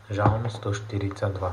Žalm 142.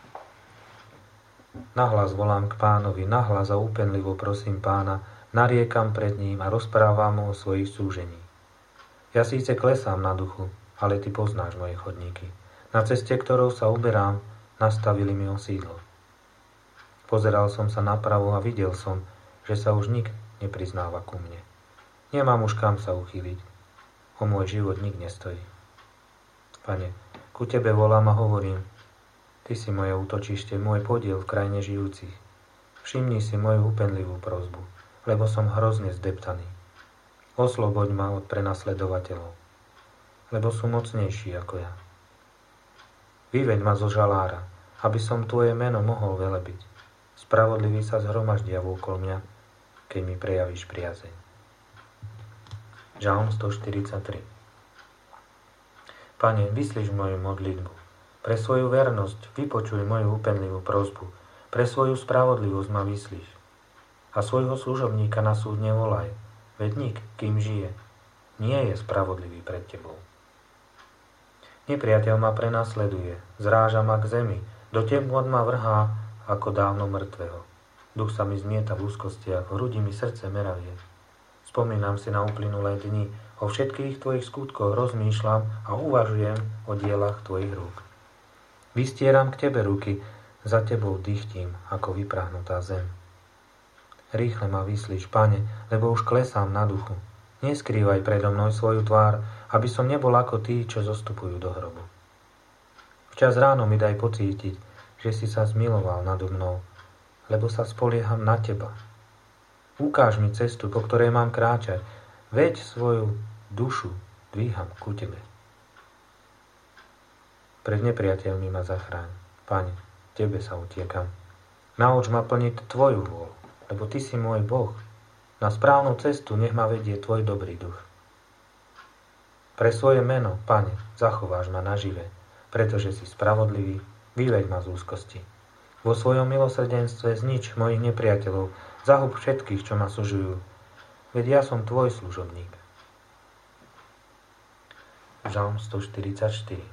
Nahlas volám k Pánovi, nahlas a úpenlivo prosím Pána, nariekam pred ním a rozprávam mu o svojich súžení. Ja síce klesám na duchu, ale ty poznáš moje chodníky. Na ceste, ktorou sa uberám, nastavili mi osídlo. Pozeral som sa napravo a videl som, že sa už nik nepriznáva ku mne. Nemám už kam sa uchýliť. O môj život nik nestojí. Pane, ku tebe volám a hovorím, ty si moje útočište, môj podiel v krajine žijúcich. Všimni si moju úpenlivú prosbu, lebo som hrozne zdeptaný. Osloboď ma od prenasledovateľov, lebo sú mocnejší ako ja. Vyveď ma zo žalára, aby som tvoje meno mohol velebiť. Spravodliví sa zhromaždia vôkol mňa, keď mi prejavíš priazeň. Žalm 143. Pane, vyslíš moju modlitbu. Pre svoju vernosť vypočuj moju úpenlivú prosbu. Pre svoju spravodlivosť ma vyslíš. A svojho služobníka na súd nevolaj, veď nik, kým žije, nie je spravodlivý pred tebou. Nepriateľ ma prenasleduje, zráža ma k zemi, do temnôt ma vrhá ako dávno mŕtvého. Duch sa mi zmieta v úzkostiach, v hrudi mi srdce meravie. Spomínam si na uplynulé dni, o všetkých tvojich skutkoch rozmýšľam a uvažujem o dielach tvojich rúk. Vystieram k tebe ruky, za tebou dychtím, ako vyprahnutá zem. Rýchle ma vyslíš, Pane, lebo už klesám na duchu. Neskrývaj predo mnou svoju tvár, aby som nebol ako tí, čo zostupujú do hrobu. Včas ráno mi daj pocítiť, že si sa zmiloval nado mnou, lebo sa spolieham na teba. Ukáž mi cestu, po ktorej mám kráčať, veď svoju dušu dvíham ku tebe. Pred nepriateľmi ma zachráň, Pane, tebe sa utiekam. Nauč ma plniť tvoju vôľu, lebo ty si môj Boh. Na správnu cestu nech ma vedie tvoj dobrý duch. Pre svoje meno, Pane, zachováš ma nažive, pretože si spravodlivý, vyveď ma z úzkosti. Vo svojom milosrdenstve znič mojich nepriateľov, zahub všetkých, čo ma sužujú, veď ja som tvoj služobník. Žalm 144.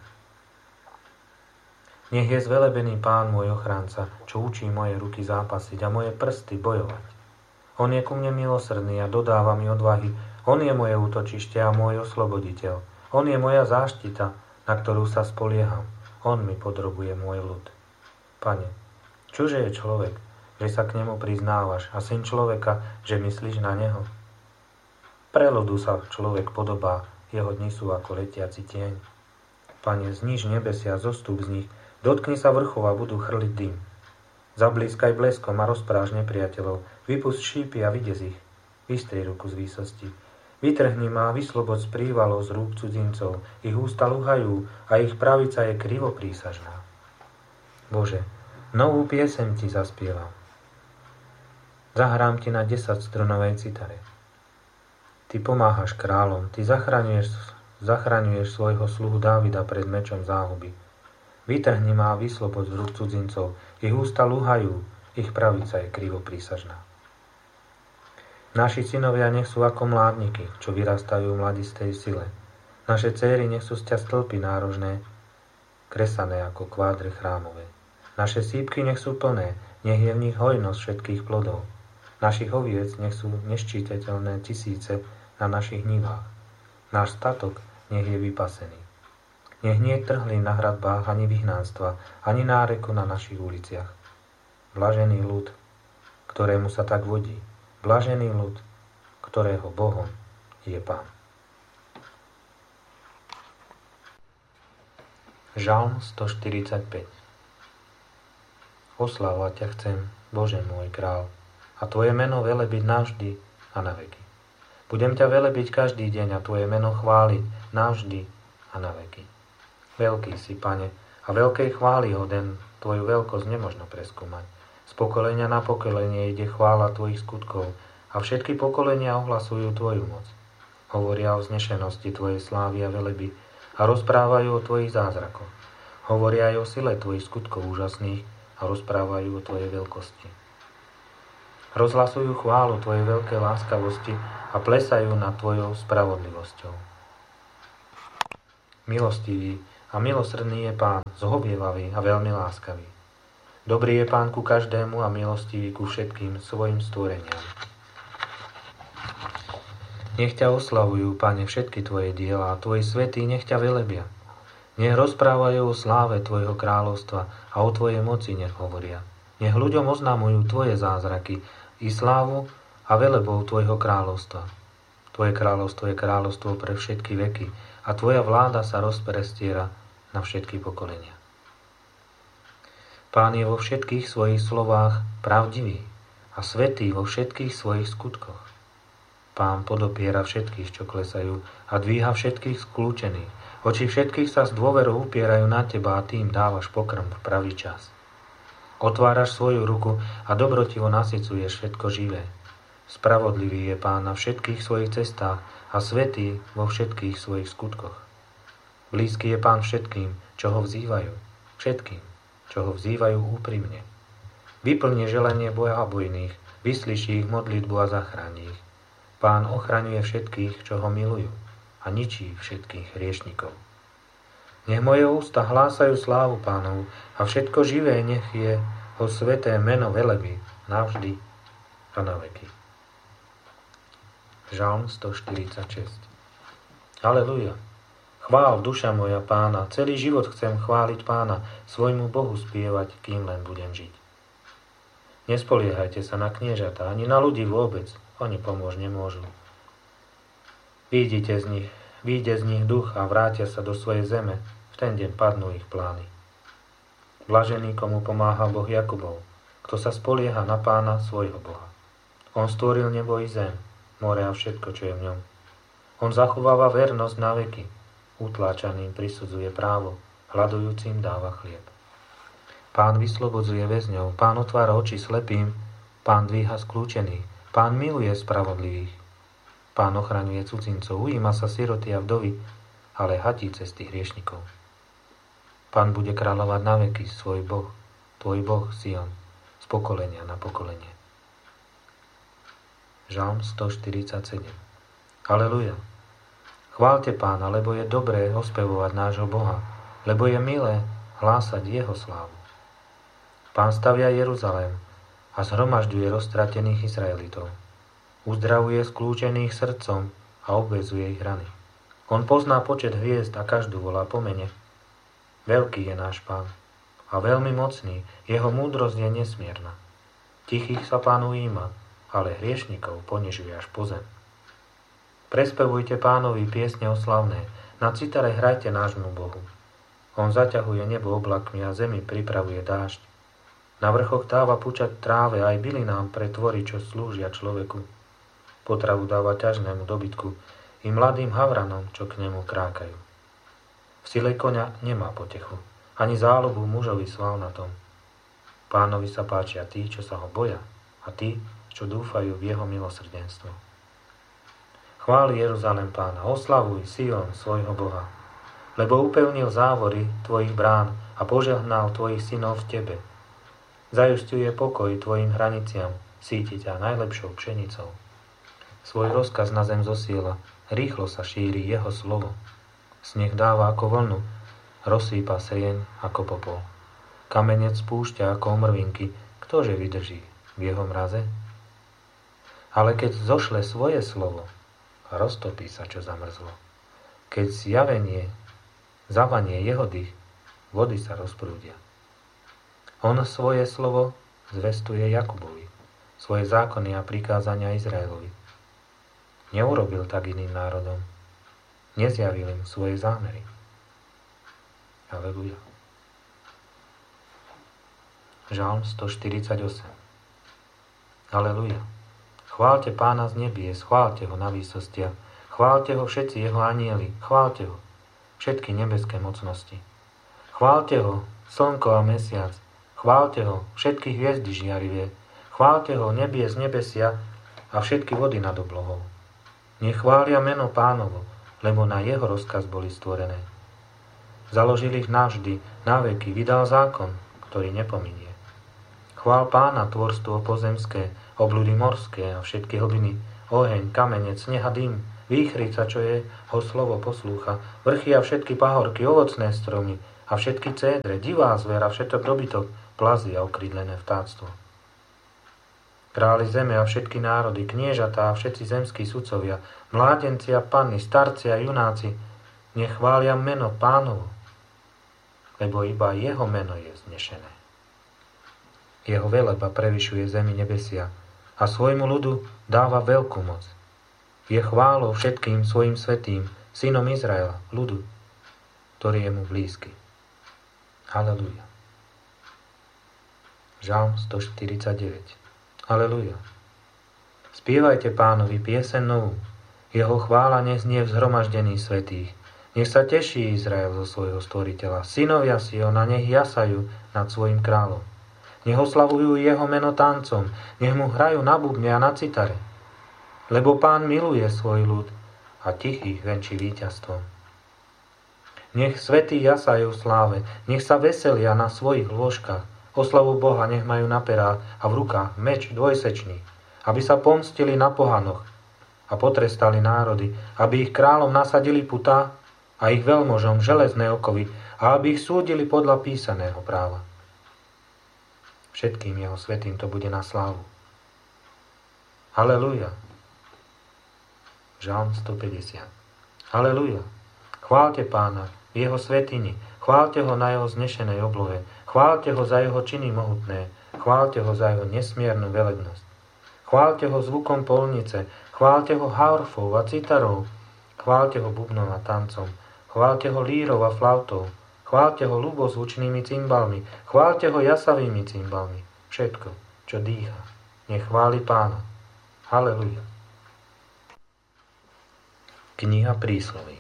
Nech je zvelebený Pán môj ochránca, čo učí moje ruky zápasiť a moje prsty bojovať. On je ku mne milosrdný a dodáva mi odvahy. On je moje útočište a môj osloboditeľ. On je moja záštita, na ktorú sa spolieham. On mi podrobuje môj ľud. Pane, čože je človek, že sa k nemu priznávaš, a syn človeka, že myslíš na neho? Pre ľudu sa človek podobá, jeho dni sú ako letiaci tieň. Pane, zníž nebesia, zostup z nich, dotkni sa vrchov a budú chrliť dym. Zablískaj bleskom a rozpráž nepriateľov, vypust šípy a vydez ich. Vystri ruku z výsosti. Vytrhni ma a vysloboď z prívalov z rúk cudzincov. Ich ústa luhajú a ich pravica je krivoprísažná. Bože, novú pieseň ti zaspievam. Zahrám ti na 10-strunovej citare. Ty pomáhaš kráľom, ty zachraňuješ svojho sluhu Dávida pred mečom záhuby. Vytrhni ma a vysloboď z rúk cudzincov. Ich ústa luhajú, ich pravica je krivoprísažná. Naši synovia nech sú ako mládniky, čo vyrastajú v mladistej sile. Naše céry nech sú z ťa stĺpy nárožné, kresané ako kvádre chrámové. Naše sípky nech sú plné, nech je v nich hojnosť všetkých plodov. Našich oviec nech sú neščítateľné tisíce na našich nivách. Náš statok nech je vypasený. Nech nie je trhlín na hradbách, ani vyhnánstva, ani náreku na našich uliciach. Blažený ľud, ktorému sa tak vodí. Blažený ľud, ktorého Bohom je Pán. Žalm 145. Oslávať ťa chcem, Bože môj král, a tvoje meno velebiť navždy a na veky. Budem ťa velebiť každý deň a tvoje meno chváliť navždy a na veky. Veľký si, Pane, a veľkej chvály hoden, tvoju veľkosť nemožno preskúmať. Z pokolenia na pokolenie ide chvála tvojich skutkov a všetky pokolenia ohlasujú tvoju moc. Hovoria o vznešenosti tvojej slávy a veleby a rozprávajú o tvojich zázrakoch. Hovoria aj o sile tvojich skutkov úžasných a rozprávajú o tvojej veľkosti. Rozhlasujú chválu tvojej veľkej láskavosti a plesajú nad tvojou spravodlivosťou. Milostivý a milosrdný je Pán, zhovievavý a veľmi láskavý. Dobrý je Pán ku každému a milostivý ku všetkým svojim stvoreniam. Nech ťa oslavujú, Pane, všetky Tvoje diela a Tvoji svätí nech ťa velebia. Nech rozprávajú o sláve Tvojho kráľovstva a o Tvojej moci nech hovoria. Nech ľuďom oznamujú Tvoje zázraky i slávu a velebou Tvojho kráľovstva. Tvoje kráľovstvo je kráľovstvo pre všetky veky a Tvoja vláda sa rozprestiera na všetky pokolenia. Pán je vo všetkých svojich slovách pravdivý a svätý vo všetkých svojich skutkoch. Pán podopiera všetkých, čo klesajú, a dvíha všetkých skľúčených. Oči všetkých sa s dôverou upierajú na Teba a Ty im dávaš pokrm v pravý čas. Otváraš svoju ruku a dobrotivo nasycuješ všetko živé. Spravodlivý je Pán na všetkých svojich cestách a svätý vo všetkých svojich skutkoch. Blízky je Pán všetkým, čo ho vzývajú. Všetkým, čo ho vzývajú úprimne. Vyplní želanie bojabojných, vyslíši ich modlitbu a zachráni ich. Pán ochraňuje všetkých, čo ho milujú a ničí všetkých hriešnikov. Nech moje ústa hlásajú slávu Pánov a všetko živé nech je ho sväté meno velebí navždy a na veky. Žalm 146. Halelujá. Chvál duša moja Pána, celý život chcem chváliť Pána, svojmu Bohu spievať, kým len budem žiť. Nespoliehajte sa na kniežatá, ani na ľudí vôbec, oni pomôcť nemôžu. Vyjde z nich duch a vrátia sa do svojej zeme, v ten deň padnú ich plány. Blažený, komu pomáha Boh Jakubov, kto sa spolieha na Pána svojho Boha. On stvoril nebo i zem, more a všetko, čo je v ňom. On zachováva vernosť na veky, utláčaným prisudzuje právo, hľadujúcim dáva chlieb. Pán vyslobodzuje väzňov, Pán otvára oči slepým, Pán dvíha skľúčených, Pán miluje spravodlivých. Pán ochraňuje cudzincov, ujíma sa siroty a vdovy, ale hatí cesty hriešnikov. Pán bude kráľovať na veky, svoj Boh, tvoj Boh Sion, z pokolenia na pokolenie. Žalm 147. Aleluja. Chváľte Pána, lebo je dobré ospevovať nášho Boha, lebo je milé hlásať jeho slávu. Pán stavia Jeruzalém a zhromažďuje roztratených Izraelitov. Uzdravuje skľúčených srdcom a obväzuje ich rany. On pozná počet hviezd a každú volá po mene. Veľký je náš Pán a veľmi mocný, jeho múdrosť je nesmierna. Tichých sa Pán ujíma, ale hriešnikov ponižuje až po zem. Prespevujte Pánovi piesne oslavné, na citare hrajte nášmu Bohu. On zaťahuje nebo oblakmi a zemi pripravuje dážď. Na vrchoch dáva pučať tráve aj bylinám pre tvory, čo slúžia človeku. Potravu dáva ťažnému dobytku i mladým havranom, čo k nemu krákajú. V sile koňa nemá potechu, ani záľubu mužovi svalnatom. Pánovi sa páčia tí, čo sa ho boja, a tí, čo dúfajú v jeho milosrdenstvo. Chváli Jeruzalém Pána, oslavuj Sion svojho Boha, lebo upevnil závory tvojich brán a požehnal tvojich synov v tebe. Zajušťuje pokoj tvojim hraniciam, síti ťa najlepšou pšenicou. Svoj rozkaz na zem zosiela, rýchlo sa šíri jeho slovo. Sneh dáva ako vlnu, rozsýpa sejeň ako popol. Kamenec spúšťa ako omrvinky, ktože vydrží v jeho mraze? Ale keď zošle svoje slovo, roztopí sa, čo zamrzlo. Keď zavanie jeho dých, vody sa rozprúdia. On svoje slovo zvestuje Jakubovi, svoje zákony a prikázania Izraelovi. Neurobil tak iným národom, nezjavil im svoje zámery. Aleluja. Žalm 148. Aleluja. Chváľte Pána z nebies, chváľte ho na výsostiach, chváľte ho všetci jeho anjeli, chváľte ho všetky nebeské mocnosti. Chváľte ho slnko a mesiac, chváľte ho všetky hviezdy žiarivé, chváľte ho nebie z nebesia a všetky vody nad oblohou. Nech chvália meno Pánovo, lebo na jeho rozkaz boli stvorené. Založil ich navždy, na veky, vydal zákon, ktorý nepominie. Chvál Pána tvorstvo pozemské, obľudy morské a všetky hlbiny, oheň, kamenec, sneh a dym, výchrica, čo jeho slovo poslúcha, vrchy a všetky pahorky, ovocné stromy a všetky cédre, divá zver a všetok dobytok, plazy a okrídlené vtáctvo. Králi zeme a všetky národy, kniežatá a všetci zemskí sudcovia, mládenci a panny, starci a junáci, nech chvália meno Pánovo, lebo iba jeho meno je vznešené. Jeho veleba prevyšuje zemi nebesia a svojmu ľudu dáva veľkú moc. Je chválou všetkým svojim svätým, synom Izraela, ľudu, ktorý je mu blízky. Halelúja. Žalm 149. Halelúja. Spievajte Pánovi pieseň novú. Jeho chvála nech znie v zhromaždení svätých. Nech sa teší Izrael zo svojho stvoriteľa. Synovia Siona nech jasajú nad svojim kráľom. Nech oslavujú jeho meno tancom. Nech mu hrajú na bubne a na citare. Lebo Pán miluje svoj ľud a tichých venčí víťazstvom. Nech svätí jasajú v sláve. Nech sa veselia na svojich lôžkach. Oslavu Boha nech majú na perách a v rukách meč dvojsečný, aby sa pomstili na pohanoch a potrestali národy, aby ich kráľom nasadili putá a ich veľmožom železné okovy a aby ich súdili podľa písaného práva. Všetkým jeho svätým to bude na slávu. Halelúja. Žalm 150. Halelúja. Chváľte Pána v jeho svätyni, chváľte ho na jeho znešenej oblohe, chváľte ho za jeho činy mohutné, chváľte ho za jeho nesmiernu velebnosť. Chváľte ho zvukom polnice, chváľte ho harfou a citarou, chváľte ho bubnom a tancom, chváľte ho lírou a flautou, chváľte ho ľubozvučnými cymbalmi, chváľte ho jasavými cymbalmi. Všetko, čo dýcha, nech chváli Pána. Halelúja. Kniha prísloví.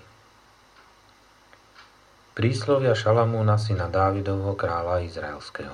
Príslovia Šalamúna syna Dávidovho kráľa izraelského.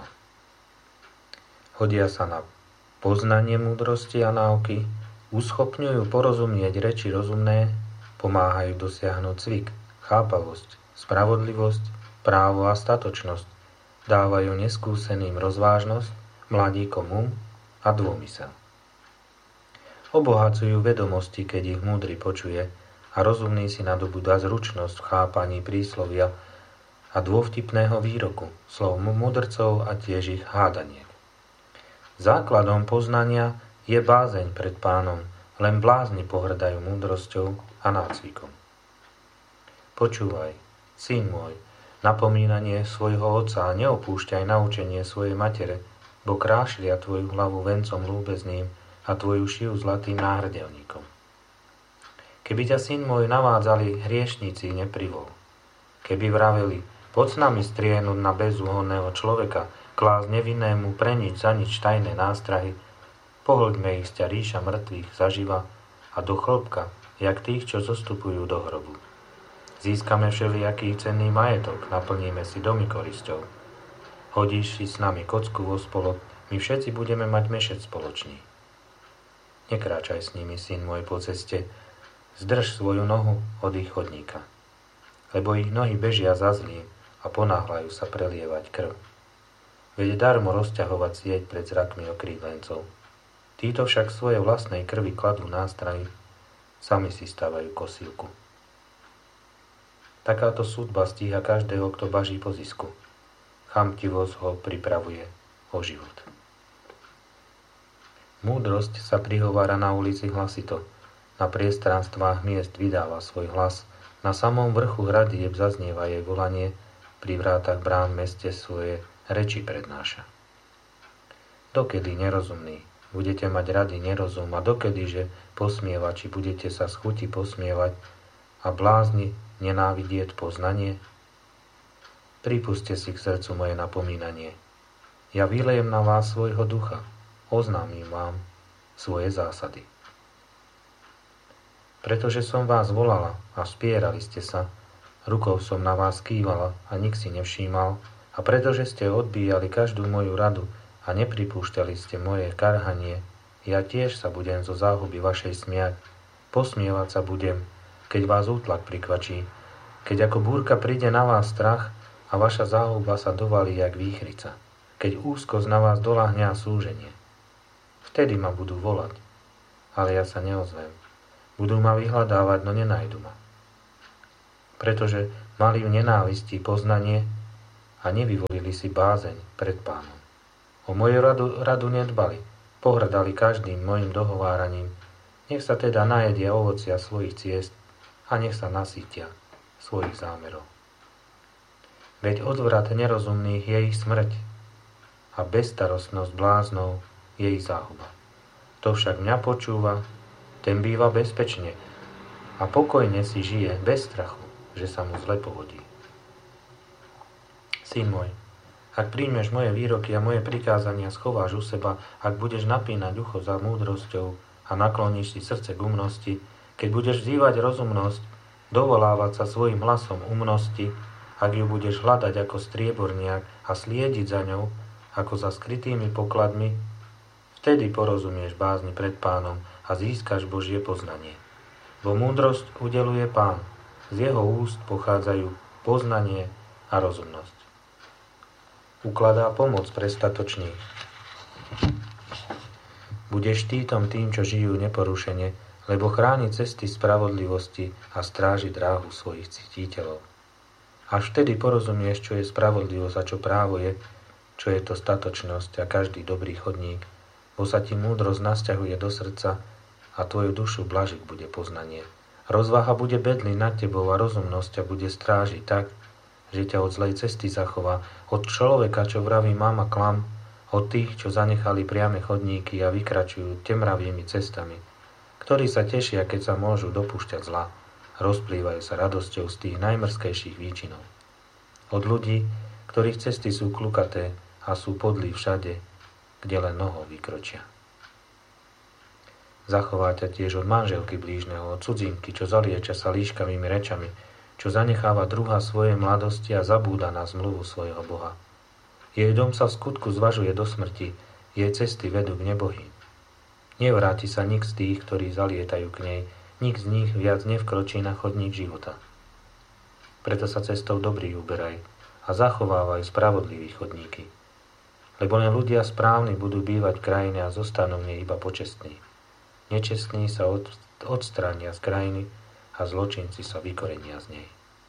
Hodia sa na poznanie múdrosti a náuky, uschopňujú porozumieť reči rozumné, pomáhajú dosiahnuť cvik, chápavosť, spravodlivosť, právo a statočnosť, dávajú neskúseným rozvážnosť, mladíkom a dômysel. Obohacujú vedomosti, keď ich múdry počuje, a rozumný si nadobúda zručnosť v chápaní príslovia a dôvtipného výroku, slov mudrcov a tiež ich hádaniek. Základom poznania je bázeň pred Pánom, len blázni pohrdajú múdrosťou a nácvikom. Počúvaj, syn môj, napomínanie svojho otca a neopúšťaj naučenie svojej matere, bo krášlia tvoju hlavu vencom lúbezným a tvoju šiju zlatým náhrdelníkom. Keby ťa, syn môj, navádzali hriešníci, neprivol. Keby vraveli, poď s nami striehnúť na bezúhonného človeka, klásť nevinnému pre nič za nič tajné nástrahy, pohlďme ich z ťa ríša mŕtvych zaživa a do chlbka, jak tých, čo zostupujú do hrobu. Získame všelijaký cenný majetok, naplníme si domy korisťou. Hodíš si s nami kocku vo spolok, my všetci budeme mať mešec spoločný. Nekráčaj s nimi, syn môj, po ceste, zdrž svoju nohu od ich chodníka, lebo ich nohy bežia za zlým a ponáhľajú sa prelievať krv. Veď darmo rozťahovať sieť pred zrakmi okrídlencov. Títo však svoje vlastnej krvi kladú nástrahy, sami si stavajú kosílku. Takáto súdba stíha každého, kto baží po zisku. Chamtivosť ho pripravuje o život. Múdrosť sa prihovára na ulici hlasito, na priestranstvách miest vydáva svoj hlas, na samom vrchu hradieb zaznieva jej volanie, pri vrátach brán meste svoje reči prednáša. Dokedy, nerozumní, budete mať rady nerozum a dokedy, že posmievači budete sa z chuti posmievať a blázni nenávidieť poznanie? Pripuste si k srdcu moje napomínanie. Ja vylejem na vás svojho ducha, oznámim vám svoje zásady. Pretože som vás volala a spierali ste sa, rukou som na vás kývala a nik si nevšímal, a pretože ste odbíjali každú moju radu a nepripúšťali ste moje karhanie, ja tiež sa budem zo záhuby vašej smiať, posmievať sa budem, keď vás útlak prikvačí, keď ako búrka príde na vás strach a vaša záhuba sa dovalí jak výchrica, keď úzkosť na vás doľahne a súženie. Vtedy ma budú volať, ale ja sa neozvem. Budú ma vyhľadávať, no nenájdu ma. Pretože mali v nenávisti poznanie a nevyvolili si bázeň pred Pánom. O moju radu nedbali, pohrdali každým mojim dohováraním. Nech sa teda najedia ovocia svojich ciest a nech sa nasýtia svojich zámerov. Veď odvrat nerozumných je ich smrť a bezstarostnosť bláznov je ich záhuba. To však mňa počúva, ten býva bezpečne a pokojne si žije bez strachu, že sa mu zle pohodí. Syn môj, ak príjmeš moje výroky a moje prikázania, schováš u seba, ak budeš napínať ucho za múdrosťou a nakloníš si srdce k umnosti, keď budeš vzývať rozumnosť, dovolávať sa svojim hlasom umnosti, ak ju budeš hľadať ako strieborniak a sliediť za ňou, ako za skrytými pokladmi, vtedy porozumieš bázni pred Pánom a získaš Božie poznanie. Bo múdrosť udeluje Pán, z jeho úst pochádzajú poznanie a rozumnosť. Ukladá pomoc pre statočných. Budeš týtom tým, čo žijú neporušene, lebo chráni cesty spravodlivosti a stráži dráhu svojich ctiteľov. Až vtedy porozumieš, čo je spravodlivosť a čo právo je, čo je to statočnosť a každý dobrý chodník, bo sa ti múdrosť nasťahuje do srdca a tvoju dušu blažiť bude poznanie. Rozvaha bude bedliť nad tebou a rozumnosť ťa bude strážiť tak, že ťa od zlej cesty zachová, od človeka, čo vraví mám a klam, od tých, čo zanechali priame chodníky a vykračujú temravými cestami, ktorí sa tešia, keď sa môžu dopúšťať zla, rozplývajú sa radosťou z tých najmrzkejších výčinov. Od ľudí, ktorých cesty sú klukaté a sú podlí všade, kde len nohou vykročia. Zachová ťa tiež od manželky blížneho, od cudzinky, čo zalieča sa líškavými rečami, čo zanecháva druha svojej mladosti a zabúda na zmluvu svojho Boha. Jej dom sa v skutku zvažuje do smrti, jej cesty vedú k nebohým. Nevráti sa nik z tých, ktorí zalietajú k nej, nik z nich viac nevkročí na chodník života. Preto sa cestou dobrých uberaj a zachovávaj spravodlivých chodníky. Lebo len ľudia správni budú bývať v krajine a zostanú v nej iba počestní. Nečestní sa odstránia z krajiny a zločinci sa vykorenia z nej.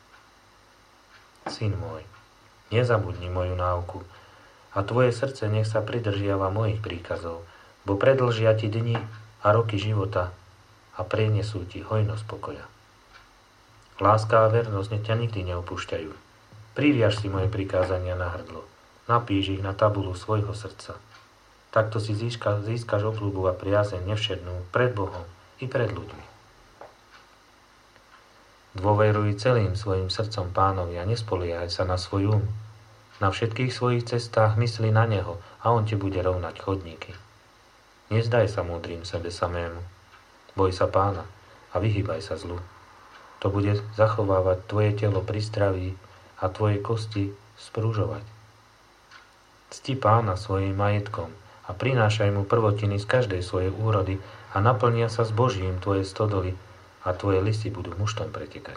Syn môj, nezabudni moju náuku a tvoje srdce nech sa pridržiava mojich príkazov, bo predlžia ti dni a roky života a prinesú ti hojnosť pokoja. Láska a vernosť nech ťa nikdy neopúšťajú. Priviaž si moje prikázania na hrdlo, napíš ich na tabulu svojho srdca. Takto si získaš obľúbu a priazeň nevšednú pred Bohom i pred ľuďmi. Dôveruj celým svojim srdcom Pánovi a nespoliehaj sa na svoj Na všetkých svojich cestách mysli na Neho a On ti bude rovnať chodníky. Nezdaj sa múdrym sebe samému. Boj sa Pána a vyhýbaj sa zlu. To bude zachovávať tvoje telo pri zdraví a tvoje kosti sprúžovať. Cti Pána svojim majetkom a prinášaj mu prvotiny z každej svojej úrody a naplnia sa s Božím tvoje stodoly a tvoje lisy budú muštom pretekať.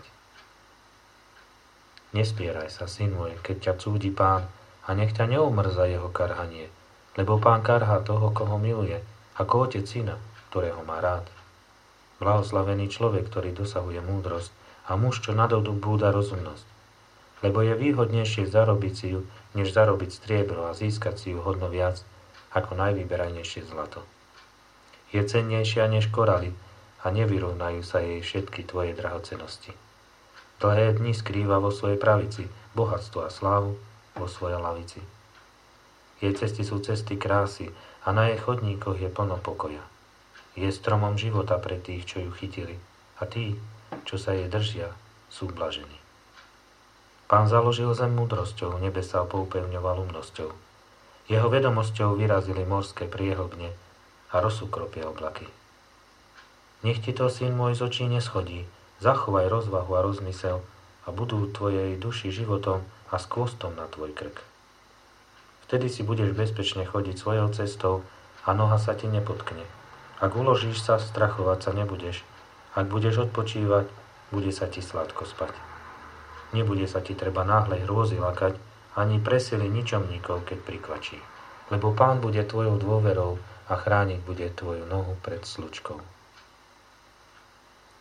Nespieraj sa, syn môj, keď ťa súdi Pán a nech ťa neumrza jeho karhanie, lebo Pán karhá toho, koho miluje, ako otec syna, ktorého má rád. Blahoslavený človek, ktorý dosahuje múdrosť a muž, čo nadobúda rozumnosť, lebo je výhodnejšie zarobiť si ju, než zarobiť striebro a získať si ju hodno viac, ako najvyberajnejšie zlato. Je cennejšia než koraly a nevyrovnajú sa jej všetky tvoje drahocenosti. Dlhé dni skrýva vo svojej pravici, bohatstvo a slávu vo svojej lavici. Jej cesty sú cesty krásy a na jej chodníkoch je plno pokoja. Je stromom života pre tých, čo ju chytili, a tí, čo sa jej držia, sú blažení. Pán založil zem múdrosťou, nebesá poupevňoval umnosťou. Jeho vedomosťou vyrazili morské priehlbne a rozsúkropia oblaky. Nech ti to, syn môj, z očí neschodí, zachovaj rozvahu a rozmysel a budú tvojej duši životom a skvostom na tvoj krk. Vtedy si budeš bezpečne chodiť svojou cestou a noha sa ti nepotkne. Ak uložíš sa, strachovať sa nebudeš. Ak budeš odpočívať, bude sa ti sladko spať. Nebude sa ti treba náhle hrôzy lakať, ani presily ničomníkov, keď prikvačí. Lebo Pán bude tvojou dôverou a chrániť bude tvoju nohu pred slučkou.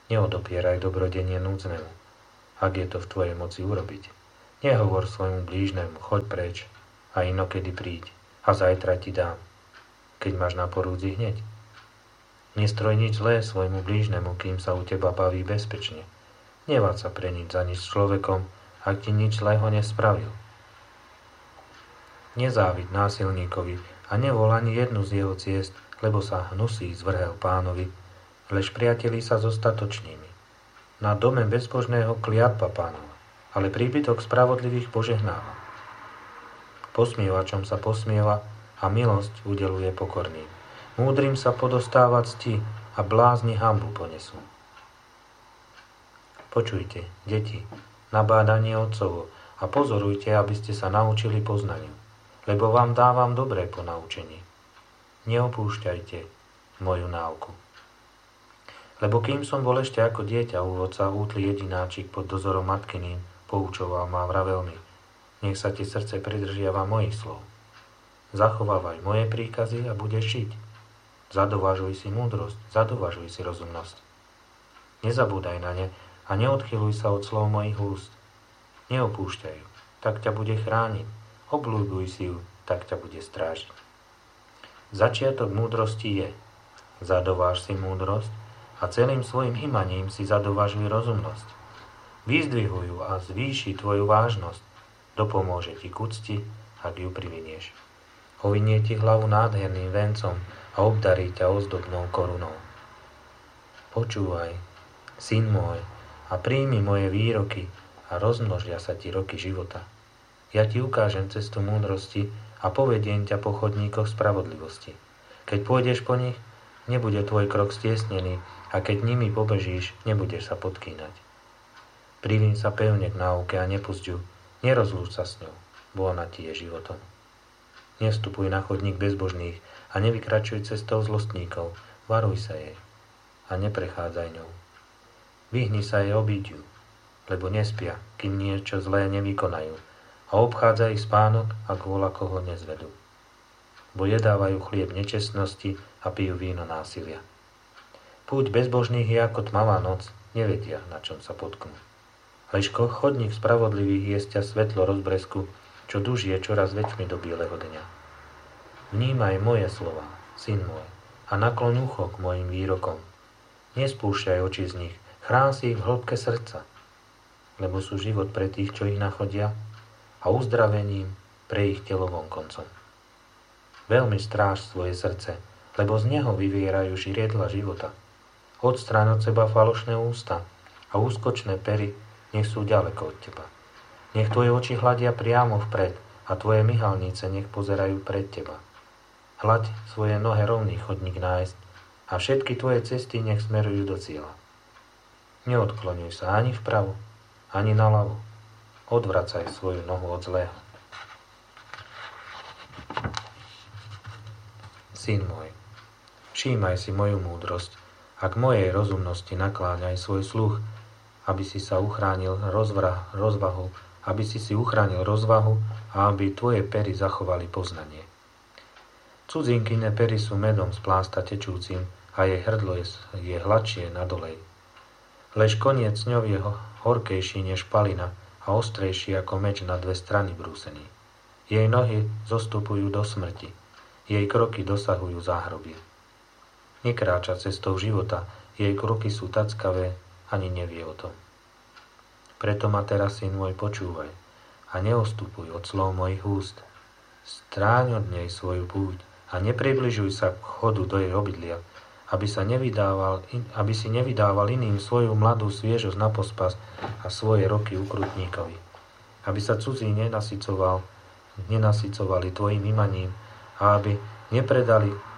Neodopieraj dobrodenie núdznemu, ak je to v tvojej moci urobiť. Nehovor svojmu blížnemu, choď preč a inokedy príď a zajtra ti dám, keď máš na porúdzi hneď. Nestroj nič zlé svojmu blížnemu, kým sa u teba baví bezpečne. Neváď sa pre nič za nič s človekom, ak ti nič zlého nespravil. Nezávid násilníkovi a nevol ani jednu z jeho ciest, lebo sa hnusí zvrhel Pánovi, lež priatelí sa s ostatočnými. Na dome bezbožného kliatba Pánova, ale príbytok spravodlivých požehnáva. Posmievačom sa posmieva a milosť udeluje pokorným. Múdrym sa podostáva cti a blázni hanbu ponesú. Počujte, deti, nabádanie otcovo a pozorujte, aby ste sa naučili poznaniu, lebo vám dávam dobré ponaučenie. Neopúšťajte moju náuku. Lebo kým som bol ešte ako dieťa u otca, útly jedináčik pod dozorom matkyným, poučoval ma, vravel mi, nech sa ti srdce pridržiava mojich slov. Zachovávaj moje príkazy a budeš žiť. Zadovažuj si múdrosť, zadovažuj si rozumnosť. Nezabúdaj na ne a neodchyluj sa od slov mojich úst. Neopúšťaj ju, tak ťa bude chrániť. Obľúbuj si ju, tak ťa bude strážiť. Začiatok múdrosti je: zadováž si múdrosť a celým svojim imaním si zadovažuj rozumnosť. Vyzdvihuj ju a zvýši tvoju vážnosť. Dopomôže ti k úcti, ak ju privinieš. Ovinie ti hlavu nádherným vencom a obdarí ťa ozdobnou korunou. Počúvaj, syn môj, a príjmi moje výroky a rozmnožia sa ti roky života. Ja ti ukážem cestu múdrosti a povediem ťa po chodníkoch spravodlivosti. Keď pôjdeš po nich, nebude tvoj krok stiesnený a keď nimi pobežíš, nebudeš sa podkýnať. Privíň sa pevne k náuke a nepusť ju, nerozlúč sa s ňou, bo ona ti je životom. Nevstupuj na chodník bezbožných a nevykračuj cestou zlostníkov, varuj sa jej a neprechádzaj ňou. Vyhni sa jej obídiu, lebo nespia, kým niečo zlé nevykonajú, a obchádza ich spánok, ak vola koho nezvedú. Bo jedávajú chlieb nečestnosti a pijú víno násilia. Púť bezbožných je ako tmavá noc, nevedia, na čom sa potknú. Lež chodník spravodlivých jesťa svetlo rozbresku, čo dužie čoraz väčšmi do bieleho dňa. Vnímaj moje slova, syn môj, a nakloň ucho k mojim výrokom. Nespúšťaj oči z nich, chrán si ich v hĺbke srdca, lebo sú život pre tých, čo ich nachodia, a uzdravením pre ich telo vonkoncom. Veľmi stráž svoje srdce, lebo z neho vyvierajú žriedla života. Odstráň od seba falošné ústa a úskočné pery nech sú ďaleko od teba. Nech tvoje oči hľadia priamo vpred a tvoje myhalnice nech pozerajú pred teba. Hľaď svoje nohe rovný chodník nájsť a všetky tvoje cesty nech smerujú do cieľa. Neodkloňuj sa ani vpravo, ani naľavo. Odvracaj svoju nohu od zlého. Syn môj, všímaj si moju múdrosť a k mojej rozumnosti nakláňaj svoj sluch, aby si sa uchránil rozvahu, aby si uchránil rozvahu a aby tvoje pery zachovali poznanie. Cudzinkyne pery sú medom z plásta tečúcim a jej hrdlo je hladšie na dolej. Lež koniec ňov je horkejší než palina a ostrejší ako meč na dve strany brúsený. Jej nohy zostupujú do smrti, jej kroky dosahujú záhrobie. Nekráča cestou života, jej kroky sú tackavé, ani nevie o tom. Preto ma teraz, syn môj, počúvaj a neostupuj od slov mojich úst. Stráň od nej svoju púť a nepribližuj sa k chodu do jej obydlia, aby si nevydával iným svoju mladú sviežosť na pospas a svoje roky ukrutníkovi. Aby sa cudzí nenasycovali tvojim imaním a aby nepredali v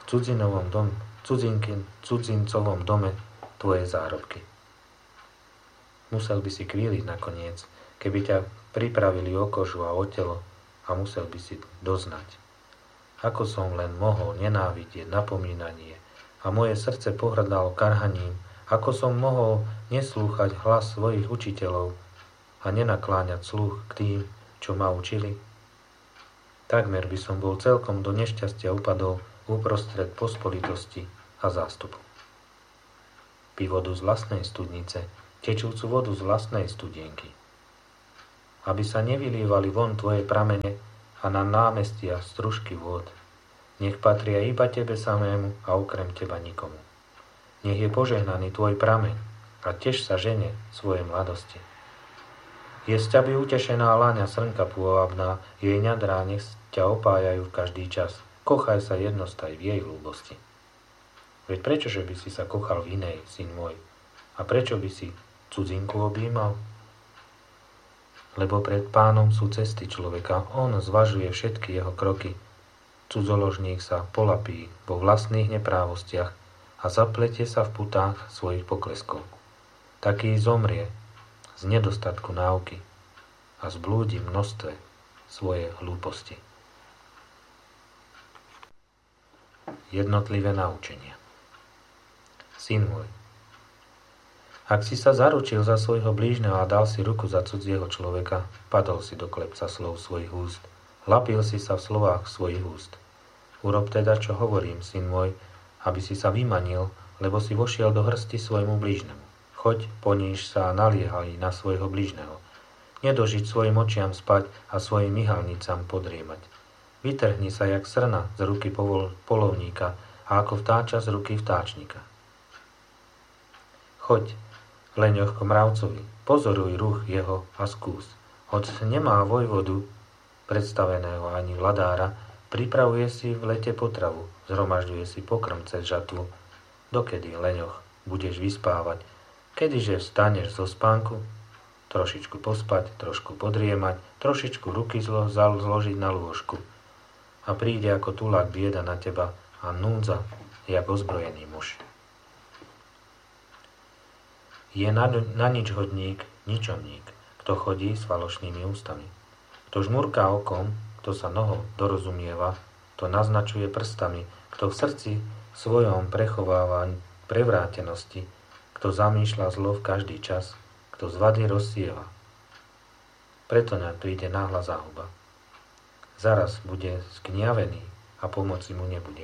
cudzincovom dome tvoje zárobky. Musel by si kvíliť nakoniec, keby ťa pripravili o kožu a o telo a musel by si doznať. Ako som len mohol nenávidieť napomínanie a moje srdce pohrdalo karhaním, ako som mohol neslúchať hlas svojich učiteľov a nenakláňať sluch k tým, čo ma učili. Takmer by som bol celkom do nešťastia upadol uprostred pospolitosti a zástupu. Pí vodu z vlastnej studnice, tečúcu vodu z vlastnej studienky. Aby sa nevylievali von tvoje pramene a na námestia stružky vôd. Nech patria iba tebe samému a okrem teba nikomu. Nech je požehnaný tvoj prameň a tiež sa žene svojej mladosti. Je z ťaby utešená láňa srnka pôvabná, jej ňadrá nech ťa opájajú v každý čas. Kochaj sa jednostaj v jej ľúbosti. Veď prečože by si sa kochal v inej, syn môj? A prečo by si cudzinku objímal? Lebo pred Pánom sú cesty človeka, on zvažuje všetky jeho kroky. Cudzoložník sa polapí vo vlastných neprávostiach a zapletie sa v putách svojich pokleskov. Taký zomrie z nedostatku náuky a zblúdi v množstve svojej hlúposti. Jednotlivé naučenia. Syn môj, ak si sa zaručil za svojho blížneho a dal si ruku za cudzieho človeka, padol si do klepca slov svojich úst, lapil si sa v slovách svojich úst. Urob teda, čo hovorím, syn môj, aby si sa vymanil, lebo si vošiel do hrsti svojmu blížnemu. Choď, poníž sa a naliehaj na svojho blížneho. Nedožiť svojim očiam spať a svojim myhalnicám podriemať. Vytrhni sa jak srna z ruky polovníka a ako vtáča z ruky vtáčnika. Choď, leňoch k mravcovi, pozoruj ruch jeho a skús. Hoď nemá vojvodu predstaveného ani vladára, pripravuje si v lete potravu, zhromažďuje si pokrm cez žatvu. Dokedy, leňoch, budeš vyspávať? Kedyže vstaneš zo spánku? Trošičku pospať, trošku podriemať, trošičku ruky zložiť na lôžku. A príde ako tulák bieda na teba a núdza, jak ozbrojený muž. Je na nič hodník, ničomník, kto chodí s falošnými ústami. Kto žmurká okom, kto sa nohou dorozumieva, to naznačuje prstami, kto v srdci svojom prechováva prevrátenosti, kto zamýšľa zlo v každý čas, kto z vady rozsieva. Preto nám príde náhla záhuba. Zaraz bude zgniavený a pomoci mu nebude.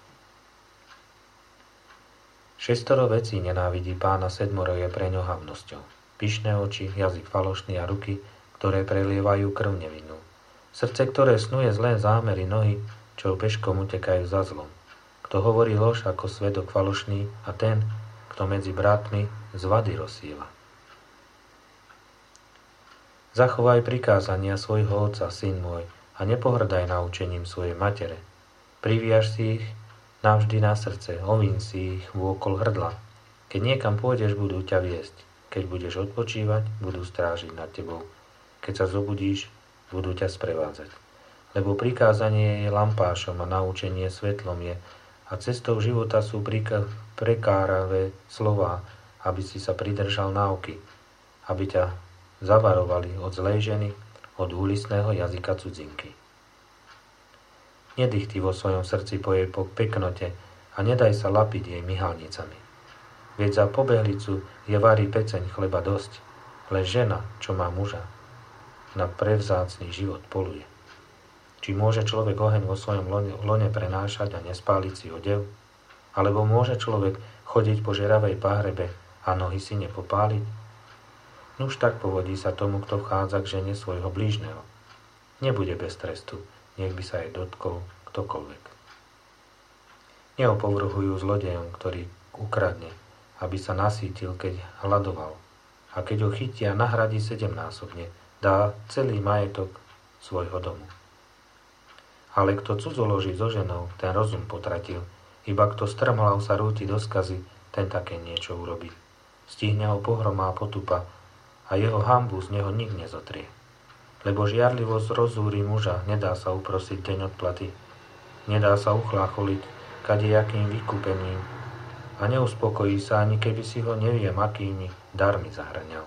6 vecí nenávidí Pána, 7 je preňho havnosťou. Pyšné oči, jazyk falošný a ruky, ktoré prelievajú krv nevinnú. Srdce, ktoré snuje zlé zámery, nohy, čo peškom utekajú za zlom. Kto hovorí lož ako svedok falošný a ten, kto medzi bratmi z vady rozsieva. Zachovaj prikázania svojho otca, syn môj, a nepohrdaj naučením svojej matere. Priviaž si ich navždy na srdce, ovín si ich vôkol hrdla. Keď niekam pôjdeš, budú ťa viesť. Keď budeš odpočívať, budú strážiť nad tebou. Keď sa zobudíš, budú ťa sprevádzať. Lebo prikázanie je lampášom a naučenie svetlom je a cestou života sú prekáravé slová, aby si sa pridržal náuky, aby ťa zavarovali od zlej ženy, od úlisného jazyka cudzinky. Nedých ty vo svojom srdci po jej peknote a nedaj sa lapiť jej myhalnicami. Veď za pobehlicu je varí peceň chleba dosť, ale žena, čo má muža, na prevzácny život poluje. Či môže človek oheň vo svojom lone prenášať a nespáliť si odev? Alebo môže človek chodiť po žeravej páhrebe a nohy si nepopáliť? Nuž tak povodí sa tomu, kto vchádza k žene svojho blížneho. Nebude bez trestu, nech by sa jej dotkol ktokoľvek. Neopovrhujú zlodejom, ktorý ukradne, aby sa nasítil, keď hľadoval. A keď ho chytia, nahradí 7-násobne, dá celý majetok svojho domu. Ale kto cudzoloží so ženou, ten rozum potratil, iba kto strmhlav sa rúti do skazy, ten také niečo urobí. Stihne ho pohroma a potupa, a jeho hanbu z neho nik nezotrie. Lebo žiarlivosť rozúri muža, nedá sa uprosiť deň odplaty, nedá sa uchlácholiť kadejakým vykúpením a neuspokojí sa, ani keby si ho neviem akými darmi zahŕňal.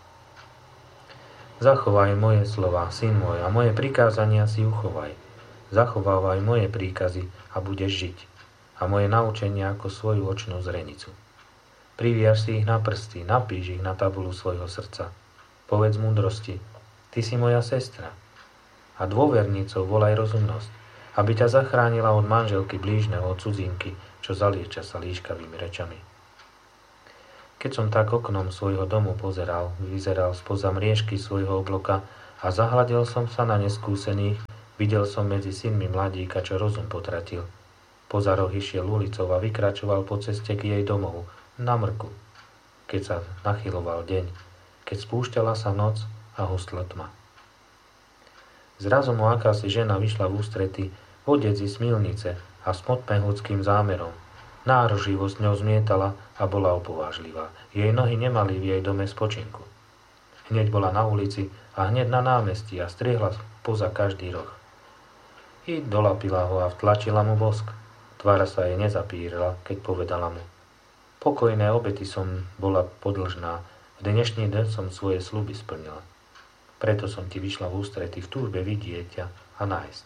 Zachovaj moje slová, syn môj, a moje prikázania si uchovaj. Zachovávaj moje príkazy a budeš žiť, a moje naučenia ako svoju očnú zrenicu. Priviaž si ich na prsty, napíš ich na tabulu svojho srdca. Povedz múdrosti, ty si moja sestra. A dôvernicou volaj rozumnosť, aby ťa zachránila od manželky blížneho, od cudzinky, čo zalieča sa líškavými rečami. Keď som tak oknom svojho domu pozeral, vyzeral spoza mriežky svojho obloka a zahľadil som sa na neskúsených, videl som medzi synmi mladíka, čo rozum potratil. Poza roh išiel ulicou a vykračoval po ceste k jej domovu, na mrku, keď sa nachyloval deň, keď spúšťala sa noc a hustla tma. Zrazu mu akási žena vyšla v ústrety, vodec z milnice a s motmehúckým zámerom. Náruživo s ňou zmietala a bola opovážlivá. Jej nohy nemali v jej dome spočinku. Hneď bola na ulici a hneď na námestí a striehla poza každý roh. I dolapila ho a vtlačila mu bosk. Tvára sa jej nezapírila, keď povedala mu: Pokojné obety som bola podlžná, v dnešný deň som svoje sľuby splnila. Preto som ti vyšla v ústrety v túžbe vidieť ťa a nájsť.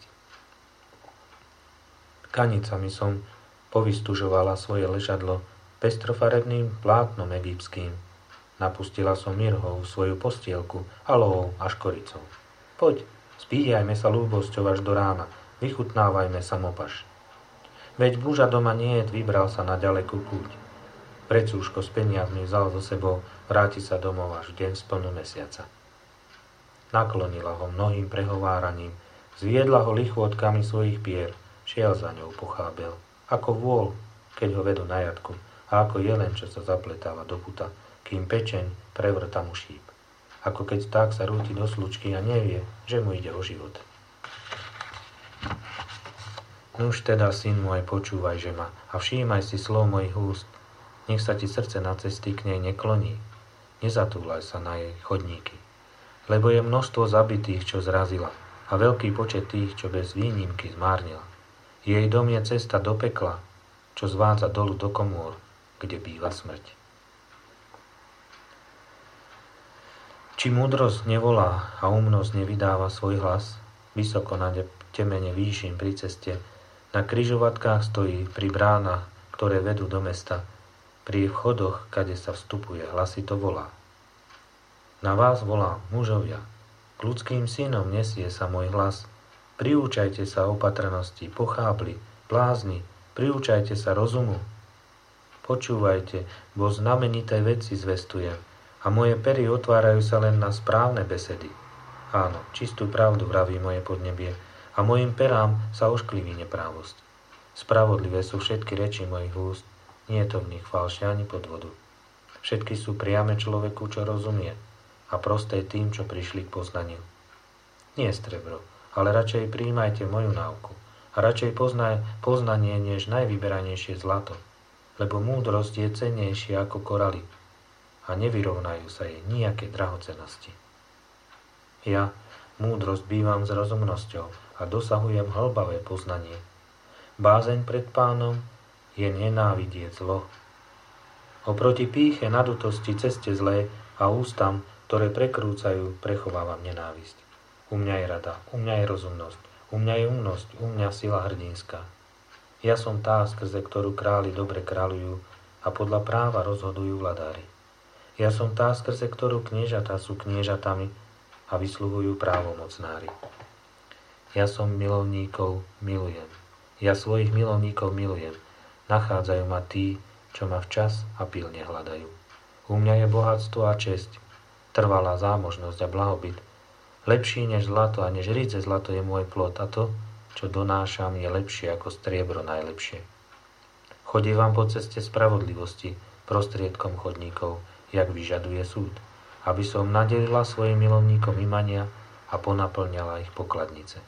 Kanicami som povystužovala svoje ležadlo pestrofarebným plátnom egyptským. Napustila som mirhou svoju postielku, alohou a škoricou. Poď, spíjajme sa ľúbosťou až do rána, vychutnávajme samopaš. Veď muža doma niet, vybral sa na ďalekú púť. Precúško s peniazmi vzal so sebou, vráti sa domov až v deň splnu mesiaca. Naklonila ho mnohým prehováraním, zviedla ho lichôtkami svojich pier, šiel za ňou pochábel. Ako vôl, keď ho vedú na jatku, a ako jelen, čo sa zapletáva do puta, kým pečeň prevrta mu šíp. Ako keď vták sa rúti do slučky a nevie, že mu ide o život. Nuž teda, syn môj, počúvaj, že ma, a všímaj si slov mojich úst. Nech sa ti srdce na cesty k nej nekloní. Nezatúľaj sa na jej chodníky. Lebo je množstvo zabitých, čo zrazila, a veľký počet tých, čo bez výnimky zmárnila. Jej dom je cesta do pekla, čo zvádza dolu do komôr, kde býva smrť. Či múdrosť nevolá a umnosť nevydáva svoj hlas, vysoko na temene výšin pri ceste, na križovatkách stojí pri bránach, ktoré vedú do mesta, pri vchodoch, kade sa vstupuje, hlasito volá. Na vás volám, mužovia, k ľudským synom nesie sa môj hlas. Priúčajte sa opatrnosti, pochábli, blázni, priúčajte sa rozumu. Počúvajte, bo znamenité veci zvestujem a moje pery otvárajú sa len na správne besedy. Áno, čistú pravdu vraví moje podnebie a mojim perám sa oškliví neprávosť. Spravodlivé sú všetky reči mojich úst, nie je to v nich falše ani podvodu. Všetky sú priame človeku, čo rozumie, a prosté tým, čo prišli k poznaniu. Nie strebro, ale radšej prijímajte moju náuku a radšej poznanie než najvyberanejšie zlato, lebo múdrosť je cennejšia ako koraly a nevyrovnajú sa jej nijaké drahocennosti. Ja, múdrosť, bývam s rozumnosťou a dosahujem hlbavé poznanie. Bázeň pred Pánom je nenávidieť zlo. Oproti pýche, nadutosti, ceste zlé a ústam, ktoré prekrúcajú, prechovávam nenávisť. U mňa je rada, u mňa je rozumnosť, u mňa je umnosť, u mňa sila hrdinská. Ja som tá, skrze ktorú králi dobre kráľujú a podľa práva rozhodujú vladári. Ja som tá, skrze ktorú kniežatá sú kniežatami a vysluhujú právomocnári. Ja som milovníkov milujem. Ja svojich milovníkov milujem. Nachádzajú ma tí, čo ma včas a pilne hľadajú. U mňa je bohatstvo a česť, trvalá zámožnosť a blahobyt. Lepší než zlato a než rídze zlato je môj plod a to, čo donášam, je lepšie ako striebro najlepšie. Chodievam po ceste spravodlivosti prostriedkom chodníkov, jak vyžaduje súd, aby som nadelila svojim milovníkom imania a ponaplňala ich pokladnice.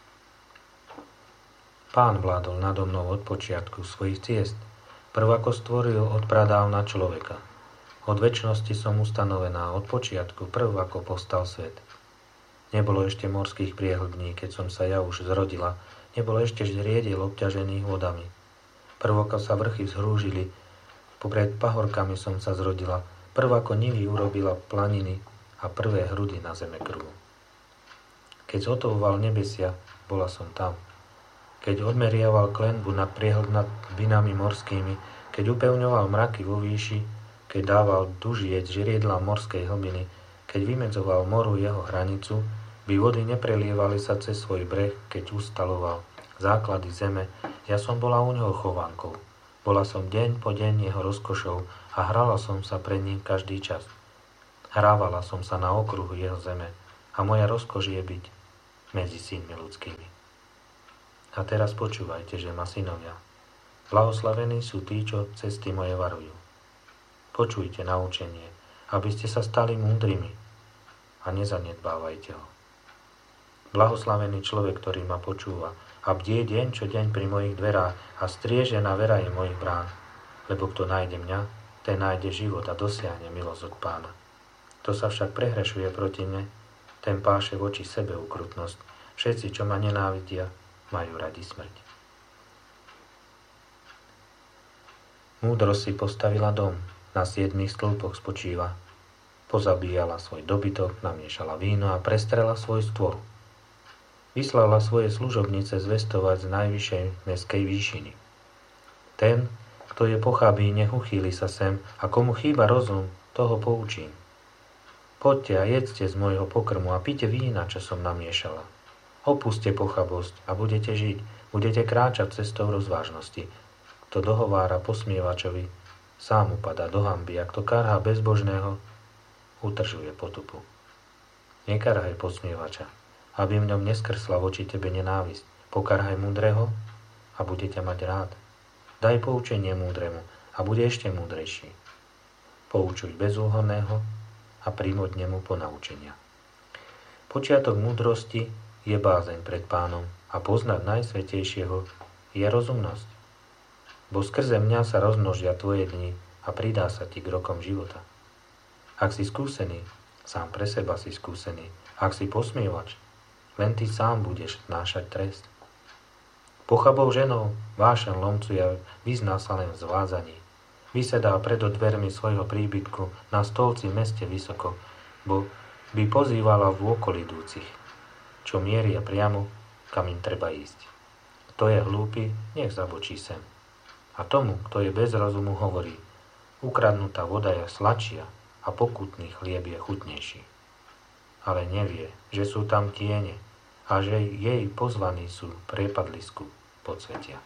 Pán vládol nado mnou od počiatku svojich ciest, prv ako stvoril od pradávna človeka. Od večnosti som ustanovená, od počiatku, prv ako povstal svet. Nebolo ešte morských priehlbní, keď som sa ja už zrodila. Nebolo ešte žriediel obťažených vodami. Prv ako sa vrchy vzhrúžili, popred pahorkami som sa zrodila. Prv ako nivy urobila planiny a prvé hrudy na zeme krvu. Keď zhotovoval nebesia, bola som tam. Keď odmeriaval klenbu nad priehlbinami morskými, keď upevňoval mraky vo výši, keď dával dužiec žriedla morskej hlbiny, keď vymedzoval moru jeho hranicu, by vody neprelievali sa cez svoj breh, keď ustaloval základy zeme, ja som bola u neho chovankou. Bola som deň po deň jeho rozkošou a hrala som sa pred ním každý čas. Hrávala som sa na okruhu jeho zeme a moja rozkoš je byť medzi synmi ľudskými. A teraz počúvajte, že ma synovia. Blahoslavení sú tí, čo cesty moje varujú. Počujte naučenie, aby ste sa stali múdrymi a nezanedbávajte ho. Blahoslavený človek, ktorý ma počúva a bdie deň čo deň pri mojich dverách a strieže na veraje mojich brán, lebo kto nájde mňa, ten nájde život a dosiahne milosť od Pána. Kto sa však prehrešuje proti mne, ten páše voči sebe ukrutnosť. Všetci, čo ma nenávidia, majú radi smrť. Múdrosť si postavila dom, na 7 stĺpoch spočíva. Pozabíjala svoj dobytok, namiešala víno a prestrela svoj stôl. Vyslala svoje služobnice zvestovať z najvyššej mestskej výšiny. Ten, kto je pochabý, nech uchýli sa sem a komu chýba rozum, toho poučím. Poďte a jedzte z môjho pokrmu a pite vína, čo som namiešala. Opuste pochabosť a budete žiť, budete kráčať cestou rozvážnosti. Kto dohovára posmievačovi, sám upadá do hanby, a kto karhá bezbožného, utržuje potupu. Nekarhaj posmievača, aby v ňom neskrsla voči tebe nenávisť. Pokarhaj múdreho a bude ťa mať rád. Daj poučenie múdremu a bude ešte múdrejší. Poučuj bezúhonného a príjmoť nemu ponaučenia. Počiatok múdrosti je bázeň pred Pánom a poznať Najsvätejšieho je rozumnosť. Bo skrze mňa sa rozmnožia tvoje dni a pridá sa ti k rokom života. Ak si skúsený, sám pre seba si skúsený. Ak si posmievač, len ty sám budeš znášať trest. Pochabou ženou vášen lomcuje, vyzná sa len v zvádzaní. Vysedá predo dvermi svojho príbytku na stolci v meste vysoko, bo by pozývala vôkol idúcich, čo mieria priamo, kam im treba ísť. Kto je hlúpy, nech zabočí sem. A tomu, kto je bez rozumu, hovorí: ukradnutá voda je sladšia a pokutný chlieb je chutnejší. Ale nevie, že sú tam tiene a že jej pozvaní sú priepadlisku podsvetia.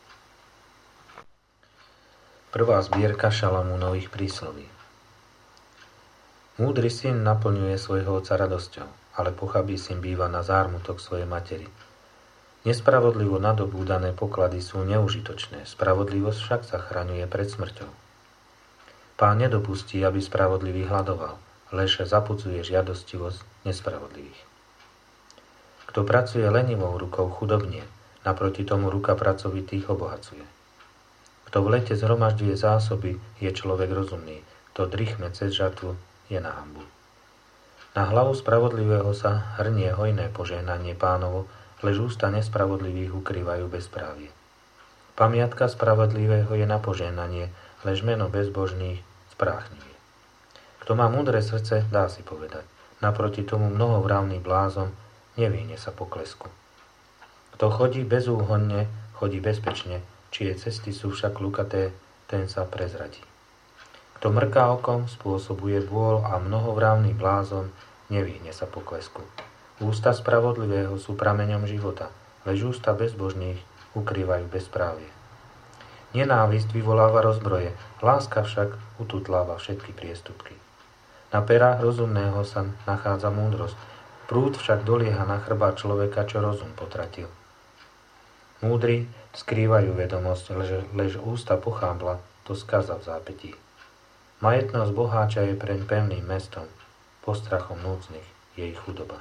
Prvá zbierka Šalamúnových prísloví. Múdry syn naplňuje svojho otca radosťou, ale pochabý syn býva na zármutok svojej materi. Nespravodlivo nadobúdané poklady sú neužitočné, spravodlivosť však zachraňuje pred smrťou. Pán nedopustí, aby spravodlivý hľadoval, lež zapudzuje žiadostivosť nespravodlivých. Kto pracuje lenivou rukou, chudobnie, naproti tomu ruka pracovitých obohacuje. Kto v lete zhromažďuje zásoby, je človek rozumný, kto drychme cez žatvu, je na hanbu. Na hlavu spravodlivého sa hrnie hojné požehnanie Pánovo, lež ústa nespravodlivých ukrývajú bezprávie. Pamiatka spravodlivého je na požehnanie, lež meno bezbožných spráchnivie. Kto má múdre srdce, dá si povedať. Naproti tomu mnohovravný blázon nevyhne sa poklesku. Kto chodí bezúhonne, chodí bezpečne, čie cesty sú však lukaté, ten sa prezradí. Kto mrká okom, spôsobuje bôľ a mnohovravný blázon nevyhne sa poklesku. Ústa spravodlivého sú prameňom života, lež ústa bezbožných ukrývajú bezprávie. Nenávisť vyvoláva rozbroje, láska však ututláva všetky priestupky. Na perách rozumného sa nachádza múdrosť, prúd však dolieha na chrbát človeka, čo rozum potratil. Múdri skrývajú vedomosť, lež ústa pochábla to skaza v zápätí. Majetnosť boháča je preň pevným mestom, postrachom núdznych je ich chudoba.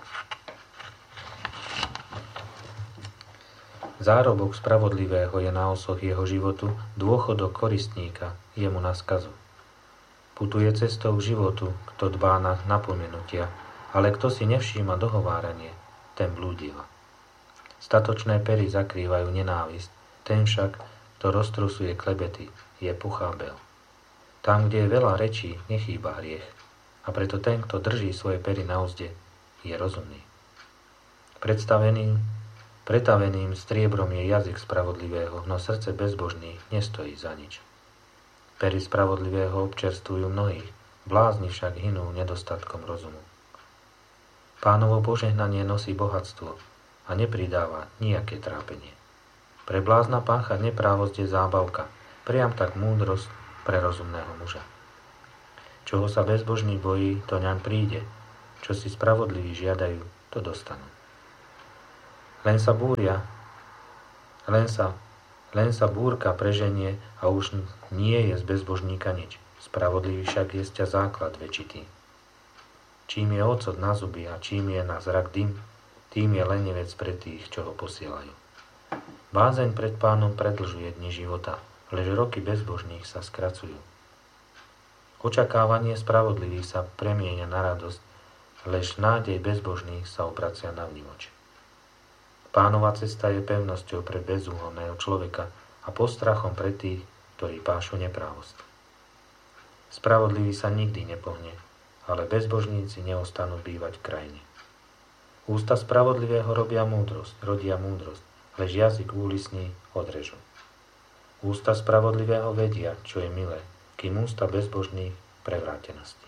Zárobok spravodlivého je na osoch jeho životu, dôchodok koristníka jemu na skazu. Putuje cestou životu, kto dbá na napomenutia, ale kto si nevšíma dohováranie, ten blúdiva. Statočné pery zakrývajú nenávisť, ten však, kto roztrusuje klebety, je pochábel. Tam, kde je veľa rečí, nechýba hriech, a preto ten, kto drží svoje pery na uzde, je rozumný. Pretaveným striebrom je jazyk spravodlivého, no srdce bezbožných nestojí za nič. Pery spravodlivého občerstvujú mnohých, blázni však hynú nedostatkom rozumu. Pánovo požehnanie nosí bohatstvo a nepridáva nijaké trápenie. Pre blázna páchať neprávosť je zábavka, priam tak múdrosť pre rozumného muža. Čoho sa bezbožný bojí, to ňaň príde, čo si spravodliví žiadajú, to dostanú. Len sa búrka preženie a už nie je z bezbožníka nič. Spravodlivý však je sťa základ väčitý. Čím je ocot na zuby a čím je na zrak dym, tým je lenivec pre tých, čo ho posielajú. Bázeň pred Pánom predlžuje dni života, lež roky bezbožných sa skracujú. Očakávanie spravodlivých sa premieňa na radosť, lež nádej bezbožných sa obracia na vnívoč. Pánova cesta je pevnosťou pre bezúhonného človeka a postrachom pre tých, ktorí pášu neprávosť. Spravodlivý sa nikdy nepohne, ale bezbožníci neostanú bývať v krajine. Ústa spravodlivého rodia múdrosť, lež jazyk úlisný odrežú. Ústa spravodlivého vedia, čo je milé, kým ústa bezbožných prevrátenosti.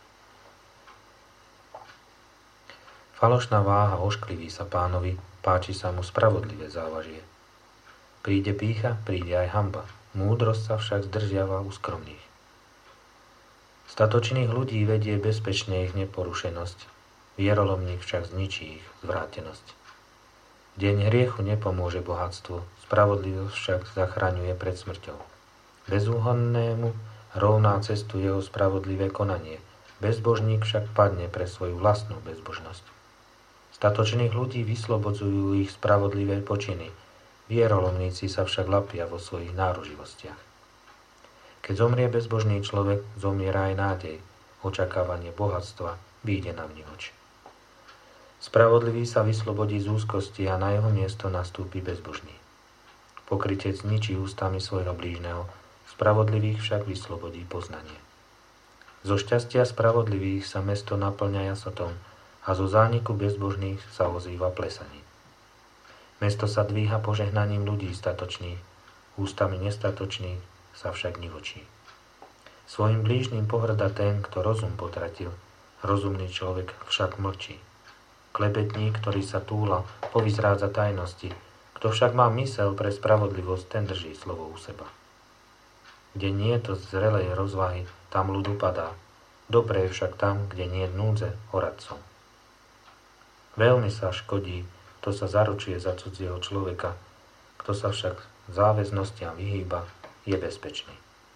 Falošná váha oškliví sa Pánovi, páči sa mu spravodlivé závažie. Príde pýcha, príde aj hanba, múdrosť sa však zdržiava u skromných. Statočných ľudí vedie bezpečne ich neporušenosť, vierolomník však zničí ich zvrátenosť. Deň hriechu nepomôže bohatstvo, spravodlivosť však zachraňuje pred smrťou. Bezúhonnému rovná cestu jeho spravodlivé konanie, bezbožník však padne pre svoju vlastnú bezbožnosť. Statočných ľudí vyslobodzujú ich spravodlivé počiny, vierolomníci sa však lapia vo svojich náruživostiach. Keď zomrie bezbožný človek, zomiera aj nádej, očakávanie bohatstva vyjde na vnívoč. Spravodlivý sa vyslobodí z úzkosti a na jeho miesto nastúpi bezbožný. Pokrytec ničí ústami svojho blížneho, spravodlivých však vyslobodí poznanie. Zo šťastia spravodlivých sa mesto naplňa jasotom a zo zániku bezbožných sa ozýva plesaním. Mesto sa dvíha požehnaním ľudí statočných, ústami nestatočných sa však nivočí. Svojim blížnym pohrda ten, kto rozum potratil, rozumný človek však mlčí. Klebetník, ktorý sa túla, povyzrádza tajnosti, kto však má mysel pre spravodlivosť, ten drží slovo u seba. Kde nie je to zrelej rozvahy, tam ľud upadá, dobré je však tam, kde nie je núdze poradcom. Veľmi sa škodí, kto sa zaručuje za cudzieho človeka, kto sa však záväznostiam vyhýba, je bezpečný.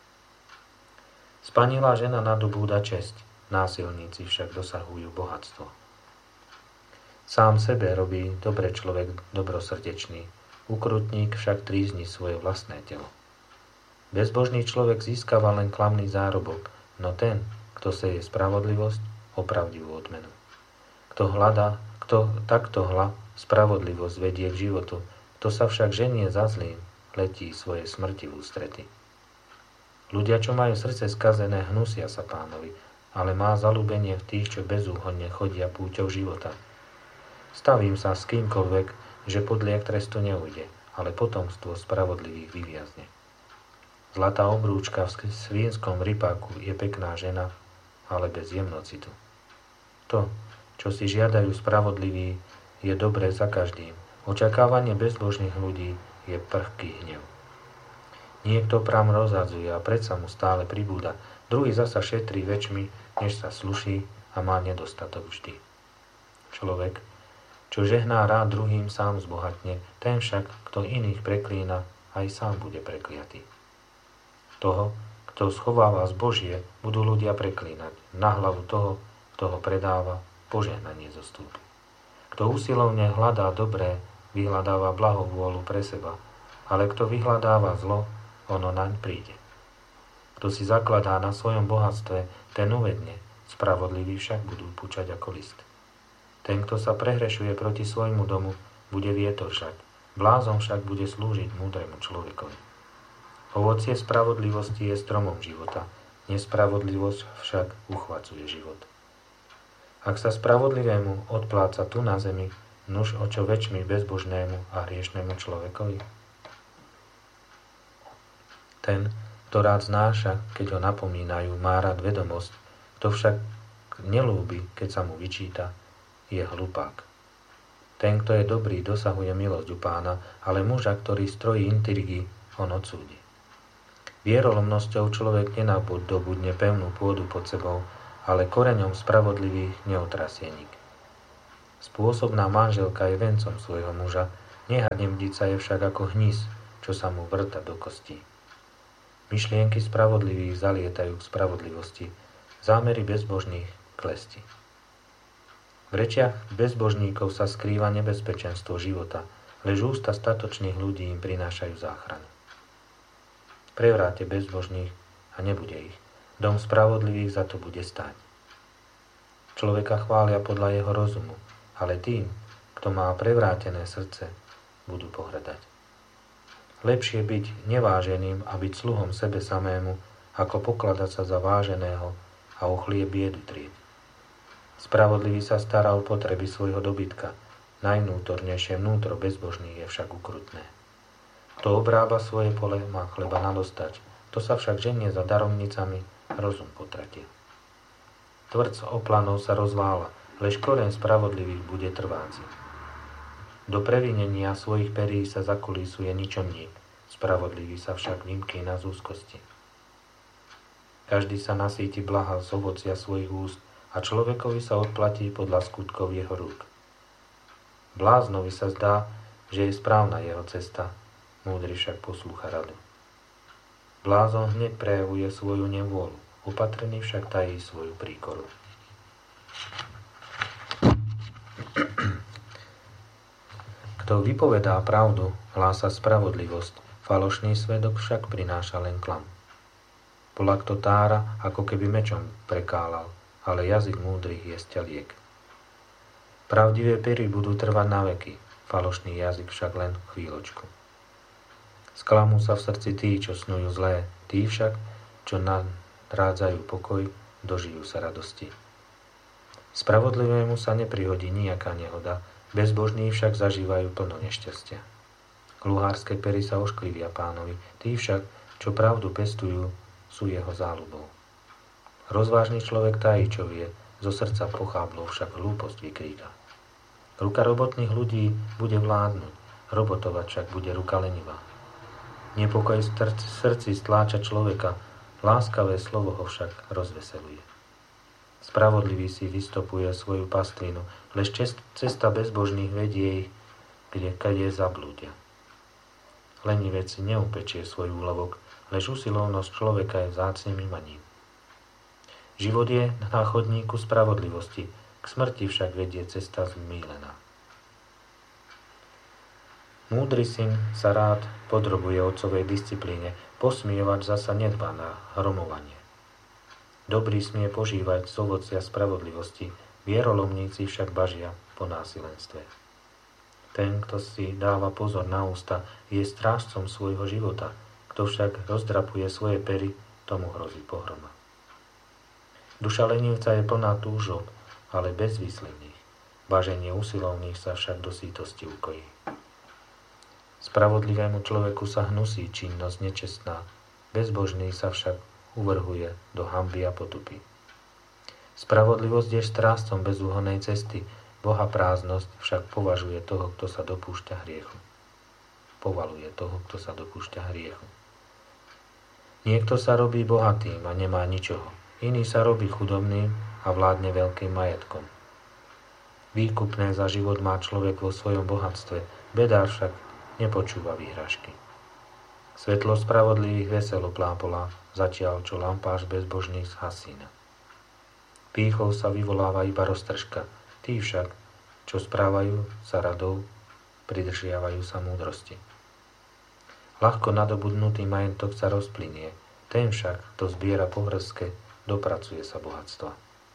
Spanilá žena nadobúda česť, násilníci však dosahujú bohatstvo. Sám sebe robí dobre človek dobrosrdečný, ukrutník však trízni svoje vlastné telo. Bezbožný človek získava len klamný zárobok, no ten, kto seje spravodlivosť, opravdivú odmenu. Kto takto spravodlivosť vedie k životu, kto sa však ženie za zlým, letí svojej smrti v ústrety. Ľudia, čo majú srdce skazené, hnusia sa Pánovi, ale má zaľúbenie v tých, čo bezúhonne chodia púťou života. Stavím sa s kýmkoľvek, že podliek trestu neujde, ale potomstvo spravodlivých vyviazne. Zlatá obrúčka v svínskom rypáku je pekná žena, ale bez jemnocitu. To, čo si žiadajú spravodliví, je dobré za každým. Očakávanie bezbožných ľudí je prchký hnev. Niekto prám rozhadzuje a predsa mu stále pribúda, druhý zasa šetrí väčšmi, než sa sluší a má nedostatok vždy. Človek, čo žehná rád druhým, sám zbohatne, ten však, kto iných preklína, aj sám bude prekliatý. Toho, kto schováva zbožie, budú ľudia preklínať. Na hlavu toho, kto ho predáva, požehnanie zostúpi. Kto usilovne hľadá dobré, vyhľadáva blahovôľu pre seba, ale kto vyhľadáva zlo, ono naň príde. Kto si zakladá na svojom bohatstve, ten uvedne, spravodliví však budú pučať ako list. Ten, kto sa prehrešuje proti svojmu domu, bude vietor však, blázon však bude slúžiť múdremu človekovi. Ovocie spravodlivosti je stromom života, nespravodlivosť však uchvacuje život. Ak sa spravodlivému odpláca tu na zemi, nuž o čo väčšmi bezbožnému a hriešnemu človekovi? Ten, kto rád znáša, keď ho napomínajú, má rád vedomosť, kto však nelúbi, keď sa mu vyčíta, je hlupák. Ten, kto je dobrý, dosahuje milosť u Pána, ale muža, ktorý strojí intrigy, on odsúdi. Vierolomnosťou človek nenadobudne pevnú pôdu pod sebou, ale koreňom spravodlivých neotrasie nik. Spôsobná manželka je vencom svojho muža, nehademdica je však ako hnis, čo sa mu vrta do kostí. Myšlienky spravodlivých zalietajú k spravodlivosti, zámery bezbožných klesti. V rečiach bezbožníkov sa skrýva nebezpečenstvo života, lež ústa statočných ľudí im prinášajú záchranu. Prevráte bezbožných a nebude ich. Dom spravodlivých za to bude stáť. Človeka chvália podľa jeho rozumu, ale tým, kto má prevrátené srdce, budú pohrdať. Lepšie byť neváženým a byť sluhom sebe samému, ako pokladať sa za váženého a o chlieb biedu trieť. Spravodlivý sa stará o potreby svojho dobytka, najvnútornejšie vnútro bezbožných je však ukrutné. Kto obrába svoje pole, má chleba nadostať, kto sa však ženie za daromnicami, rozum potratil. Tvrd oplanov sa rozvála, lež koreň spravodlivých bude trváci. Do previnenia svojich perí sa zakolísuje ničomník, spravodlivý sa však vymkýna z úzkosti. Každý sa nasíti blaha z ovocia svojich úst a človekovi sa odplatí podľa skutkov jeho rúk. Bláznovi sa zdá, že je správna jeho cesta, múdry však poslúcha radu. Blázon hneď prejavuje svoju nevôľu, opatrný však tají svoju príkoru. Kto vypovedá pravdu, hlása spravodlivosť, falošný svedok však prináša len klam. Bola kto tára, ako keby mečom prekálal, ale jazyk múdrych je liek. Pravdivé pery budú trvať na veky, falošný jazyk však len chvíľočku. Sklamú sa v srdci tí, čo snujú zlé, tí však, čo nadrádzajú pokoj, dožijú sa radosti. Spravodlivému sa neprihodí nejaká nehoda, bezbožní však zažívajú plno nešťastia. Luhárske pery sa ošklivia pánovi, tí však, čo pravdu pestujú, sú jeho záľubou. Rozvážny človek tají, čo vie, zo srdca pocháblov však hlúposť vykríka. Ruka robotných ľudí bude vládnuť, robotovať však bude ruka lenivá. Nepokoj v srdci stláča človeka, láskavé slovo ho však rozveseluje. Spravodlivý si vystopuje svoju pastvinu, lež cesta bezbožných vedie ich, kde zablúdia. Lenivec si neupečie svoj úlovok, lež usilovnosť človeka je vzácnym imaním. Život je na chodníku spravodlivosti, k smrti však vedie cesta zmýlená. Múdry syn sa rád podrobuje otcovej disciplíne, posmievač zasa nedbá na hromovanie. Dobrý smie požívať z ovocia spravodlivosti, vierolomníci však bažia po násilenstve. Ten, kto si dáva pozor na ústa, je strážcom svojho života, kto však rozdrapuje svoje pery, tomu hrozí pohroma. Duša lenivca je plná túžob, ale bezvýsledných. Baženie usilovných sa však do sítosti ukojí. Spravodlivému človeku sa hnusí činnosť nečestná, bezbožný sa však uvrhuje do hanby a potupy. Spravodlivosť je strážcom bezúhonnej cesty, Boha prázdnosť však považuje toho, kto sa dopúšťa hriechu. Povaluje toho, kto sa dopúšťa hriechu. Niekto sa robí bohatým a nemá ničoho. Iný sa robí chudobným a vládne veľkým majetkom. Výkupné za život má človek vo svojom bohatstve, bedár však nepočúva výhražky. Svetlo spravodlivých veselo plápolá, zatiaľ čo lampáš bezbožných zhasína. Pýchou sa vyvoláva iba roztržka, tí však, čo správajú sa radou, pridržiavajú sa múdrosti. Ľahko nadobudnutý majetok sa rozplynie, ten však, kto zbiera pohrstke, dopracuje sa bohatstva.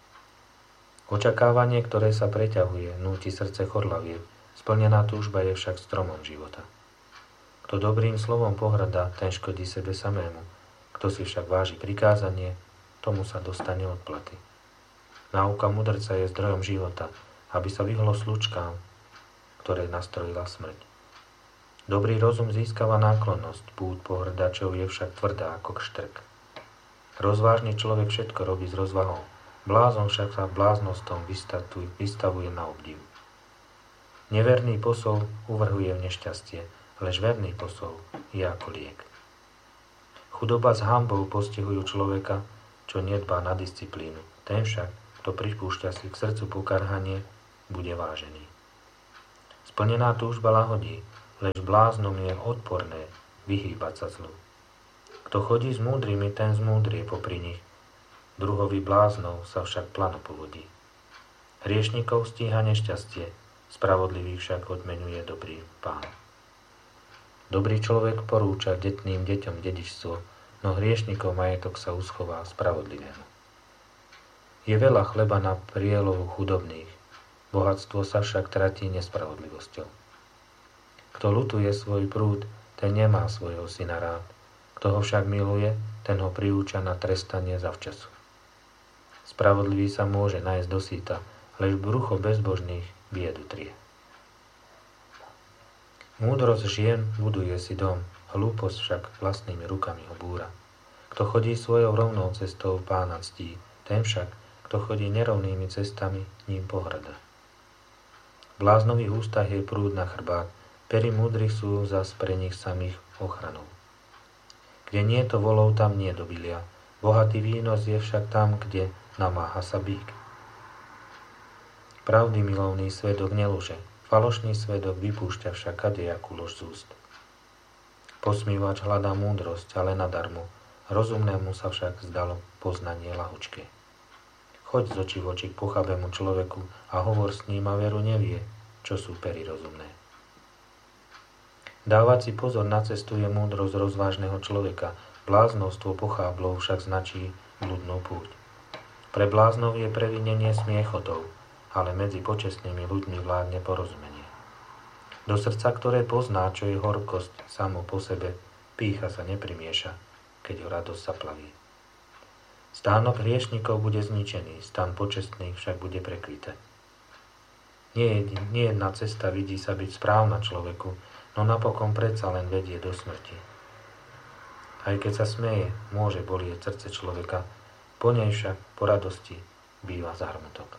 Očakávanie, ktoré sa preťahuje, núti srdce chorlavie, splnená túžba je však stromom života. Kto dobrým slovom pohŕda, ten škodí sebe samému. Kto si však váži prikázanie, tomu sa dostane odplaty. Náuka mudrca je zdrojom života, aby sa vyhlo slučkám, ktoré nastrojila smrť. Dobrý rozum získava náklonnosť, púť pohŕdačov je však tvrdá ako kštrk. Rozvážny človek všetko robí s rozvahou, blázon však sa bláznostom vystavuje na obdiv. Neverný posol uvrhuje v nešťastie, lež verný posol je ako liek. Chudoba s hanbou postihujú človeka, čo nedbá na disciplínu. Ten však, kto pripúšťa si k srdcu pokarhanie, bude vážený. Splnená túžba lahodí, lež bláznom je odporné vyhýbať sa zlu. Kto chodí s múdrymi, ten zmúdrie popri nich, druhovi bláznov sa však plano povodí. Hriešnikov stíha nešťastie, spravodlivý však odmenuje dobrý Pán. Dobrý človek porúča detným deťom dedičstvo, no hriešnikov majetok sa uschová spravodlivému. Je veľa chleba na prielovu chudobných, bohatstvo sa však tratí nespravodlivosťou. Kto ľutuje svoj prúd, ten nemá svojho syna rád, kto ho však miluje, ten ho priúča na trestanie zavčasu. Spravodlivý sa môže nájsť dosýta, lež brucho bezbožných biedu trie. Múdrosť žien buduje si dom, hlúposť však vlastnými rukami ho búra. Kto chodí svojou rovnou cestou, Pána ctí, ten však, kto chodí nerovnými cestami, ním pohŕda. V bláznových ústach je prúd na chrbát, pery múdrych sú zas pre nich samých ochranou. Kde nie to volov, tam nie dobilia, bohatý výnos je však tam, kde namáha sa bík. Pravdy milovný svedok neluže, falošný svedok vypúšťa však kadejakú lož z úst. Posmívač hľadá múdrosť, ale nadarmo, rozumnému sa však zdalo poznanie lahučké. Choď z očí v oči k pochabému človeku a hovor s ním a veru nevie, čo sú pery rozumné. Dávať si pozor na cestu je múdrosť rozvážneho človeka, bláznostvo pocháblov však značí bludnú púť. Pre bláznov je previnenie smiechotov, ale medzi počestnými ľuďmi vládne porozumenie. Do srdca, ktoré pozná, čo je horkosť samo po sebe, pýcha sa neprimieša, keď ho radosť zaplaví. Stánok hriešnikov bude zničený, stan počestných však bude prekvitať. Nie jedna cesta vidí sa byť správna človeku, no napokon predsa len vedie do smrti. Aj keď sa smeje, môže bolieť srdce človeka, po nej však po radosti býva zármutok.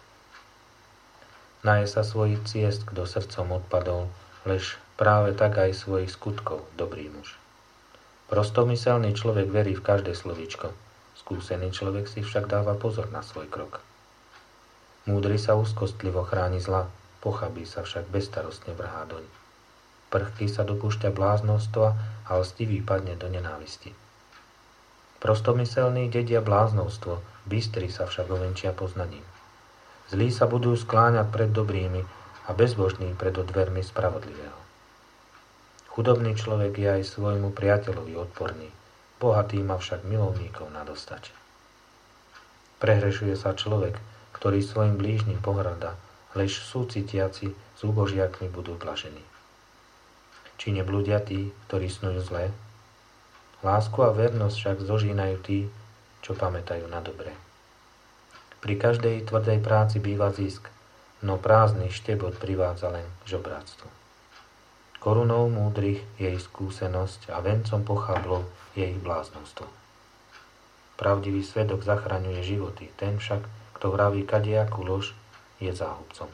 Naje sa svojich ciest, kto srdcom odpadol, lež práve tak aj svojich skutkov dobrý muž. Prostomyselný človek verí v každé slovíčko, skúsený človek si však dáva pozor na svoj krok. Múdry sa úzkostlivo chráni zla, pochabí sa však bezstarostne vrhá doň. Prchký sa dopúšťa bláznostva a lstivý padne do nenávisti. Prostomyselní dedia bláznostvo, bystri sa však ovenčia poznaním. Zlí sa budú skláňať pred dobrými a bezbožní pred dvermi spravodlivého. Chudobný človek je aj svojmu priateľovi odporný, bohatý má však milovníkov nadostač. Prehrešuje sa človek, ktorý svojim blížnym pohŕda, lež súcitiaci s úbožiakmi budú blažení. Či neblúdia tí, ktorí snujú zlé? Lásku a vernosť však zožínajú tí, čo pamätajú na dobré. Pri každej tvrdej práci býva zisk, no prázdny štebot privádza len k žobráctvu. Korunou múdrych je ich skúsenosť a vencom pocháblov je ich bláznostvo. Pravdivý svedok zachraňuje životy, ten však, kto vraví kadijakú lož, je záhubcom.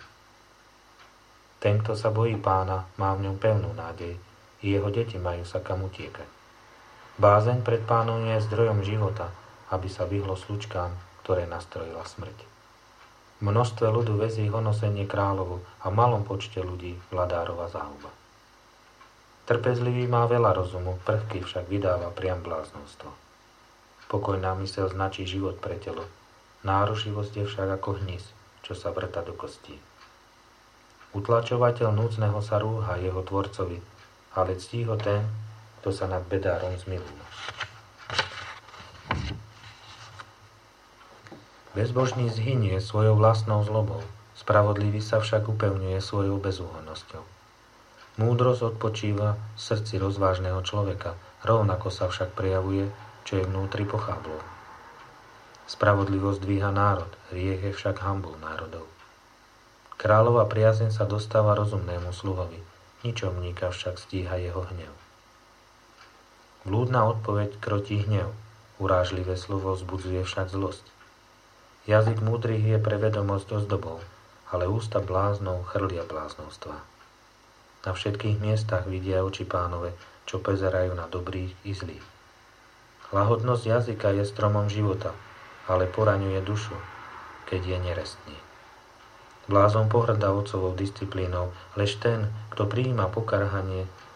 Ten, kto sa bojí Pána, má v ňom pevnú nádej, i jeho deti majú sa kam utiekať. Bázeň pred Pánom je zdrojom života, aby sa vyhlo slučkám, ktoré nastrojila smrť. V množstve ľudu väzí honosenie kráľovu a v malom počte ľudí vladárova záhuba. Trpezlivý má veľa rozumu, prchký však vydáva priam bláznostvo. Pokojná myseľ značí život pre telo, nárušivosť je však ako hnis, čo sa vrta do kostí. Utlačovateľ núdzneho sa rúha jeho tvorcovi, ale ctí ho ten, kto sa nad bedárom zmiluje. Bezbožný zhynie svojou vlastnou zlobou, spravodlivý sa však upevňuje svojou bezúhonnosťou. Múdrosť odpočíva v srdci rozvážneho človeka, rovnako sa však prejavuje, čo je vnútri pocháblov. Spravodlivosť dvíha národ, hriech je však hanbou národov. Kráľova priazeň sa dostáva rozumnému sluhovi, ničomníka však stíha jeho hnev. Blúdna odpoveď krotí hnev, urážlivé slovo vzbudzuje však zlosť. Jazyk múdrych je pre vedomosť ozdobou, ale ústa bláznov chrlia bláznovstvá. Na všetkých miestach vidia oči Pánove, čo pozerajú na dobrých i zlých. Lahodnosť jazyka je stromom života, ale poraňuje dušu, keď je nerestný. Blázon pohŕda otcovou disciplínou, lež ten, kto prijíma pokarhanie,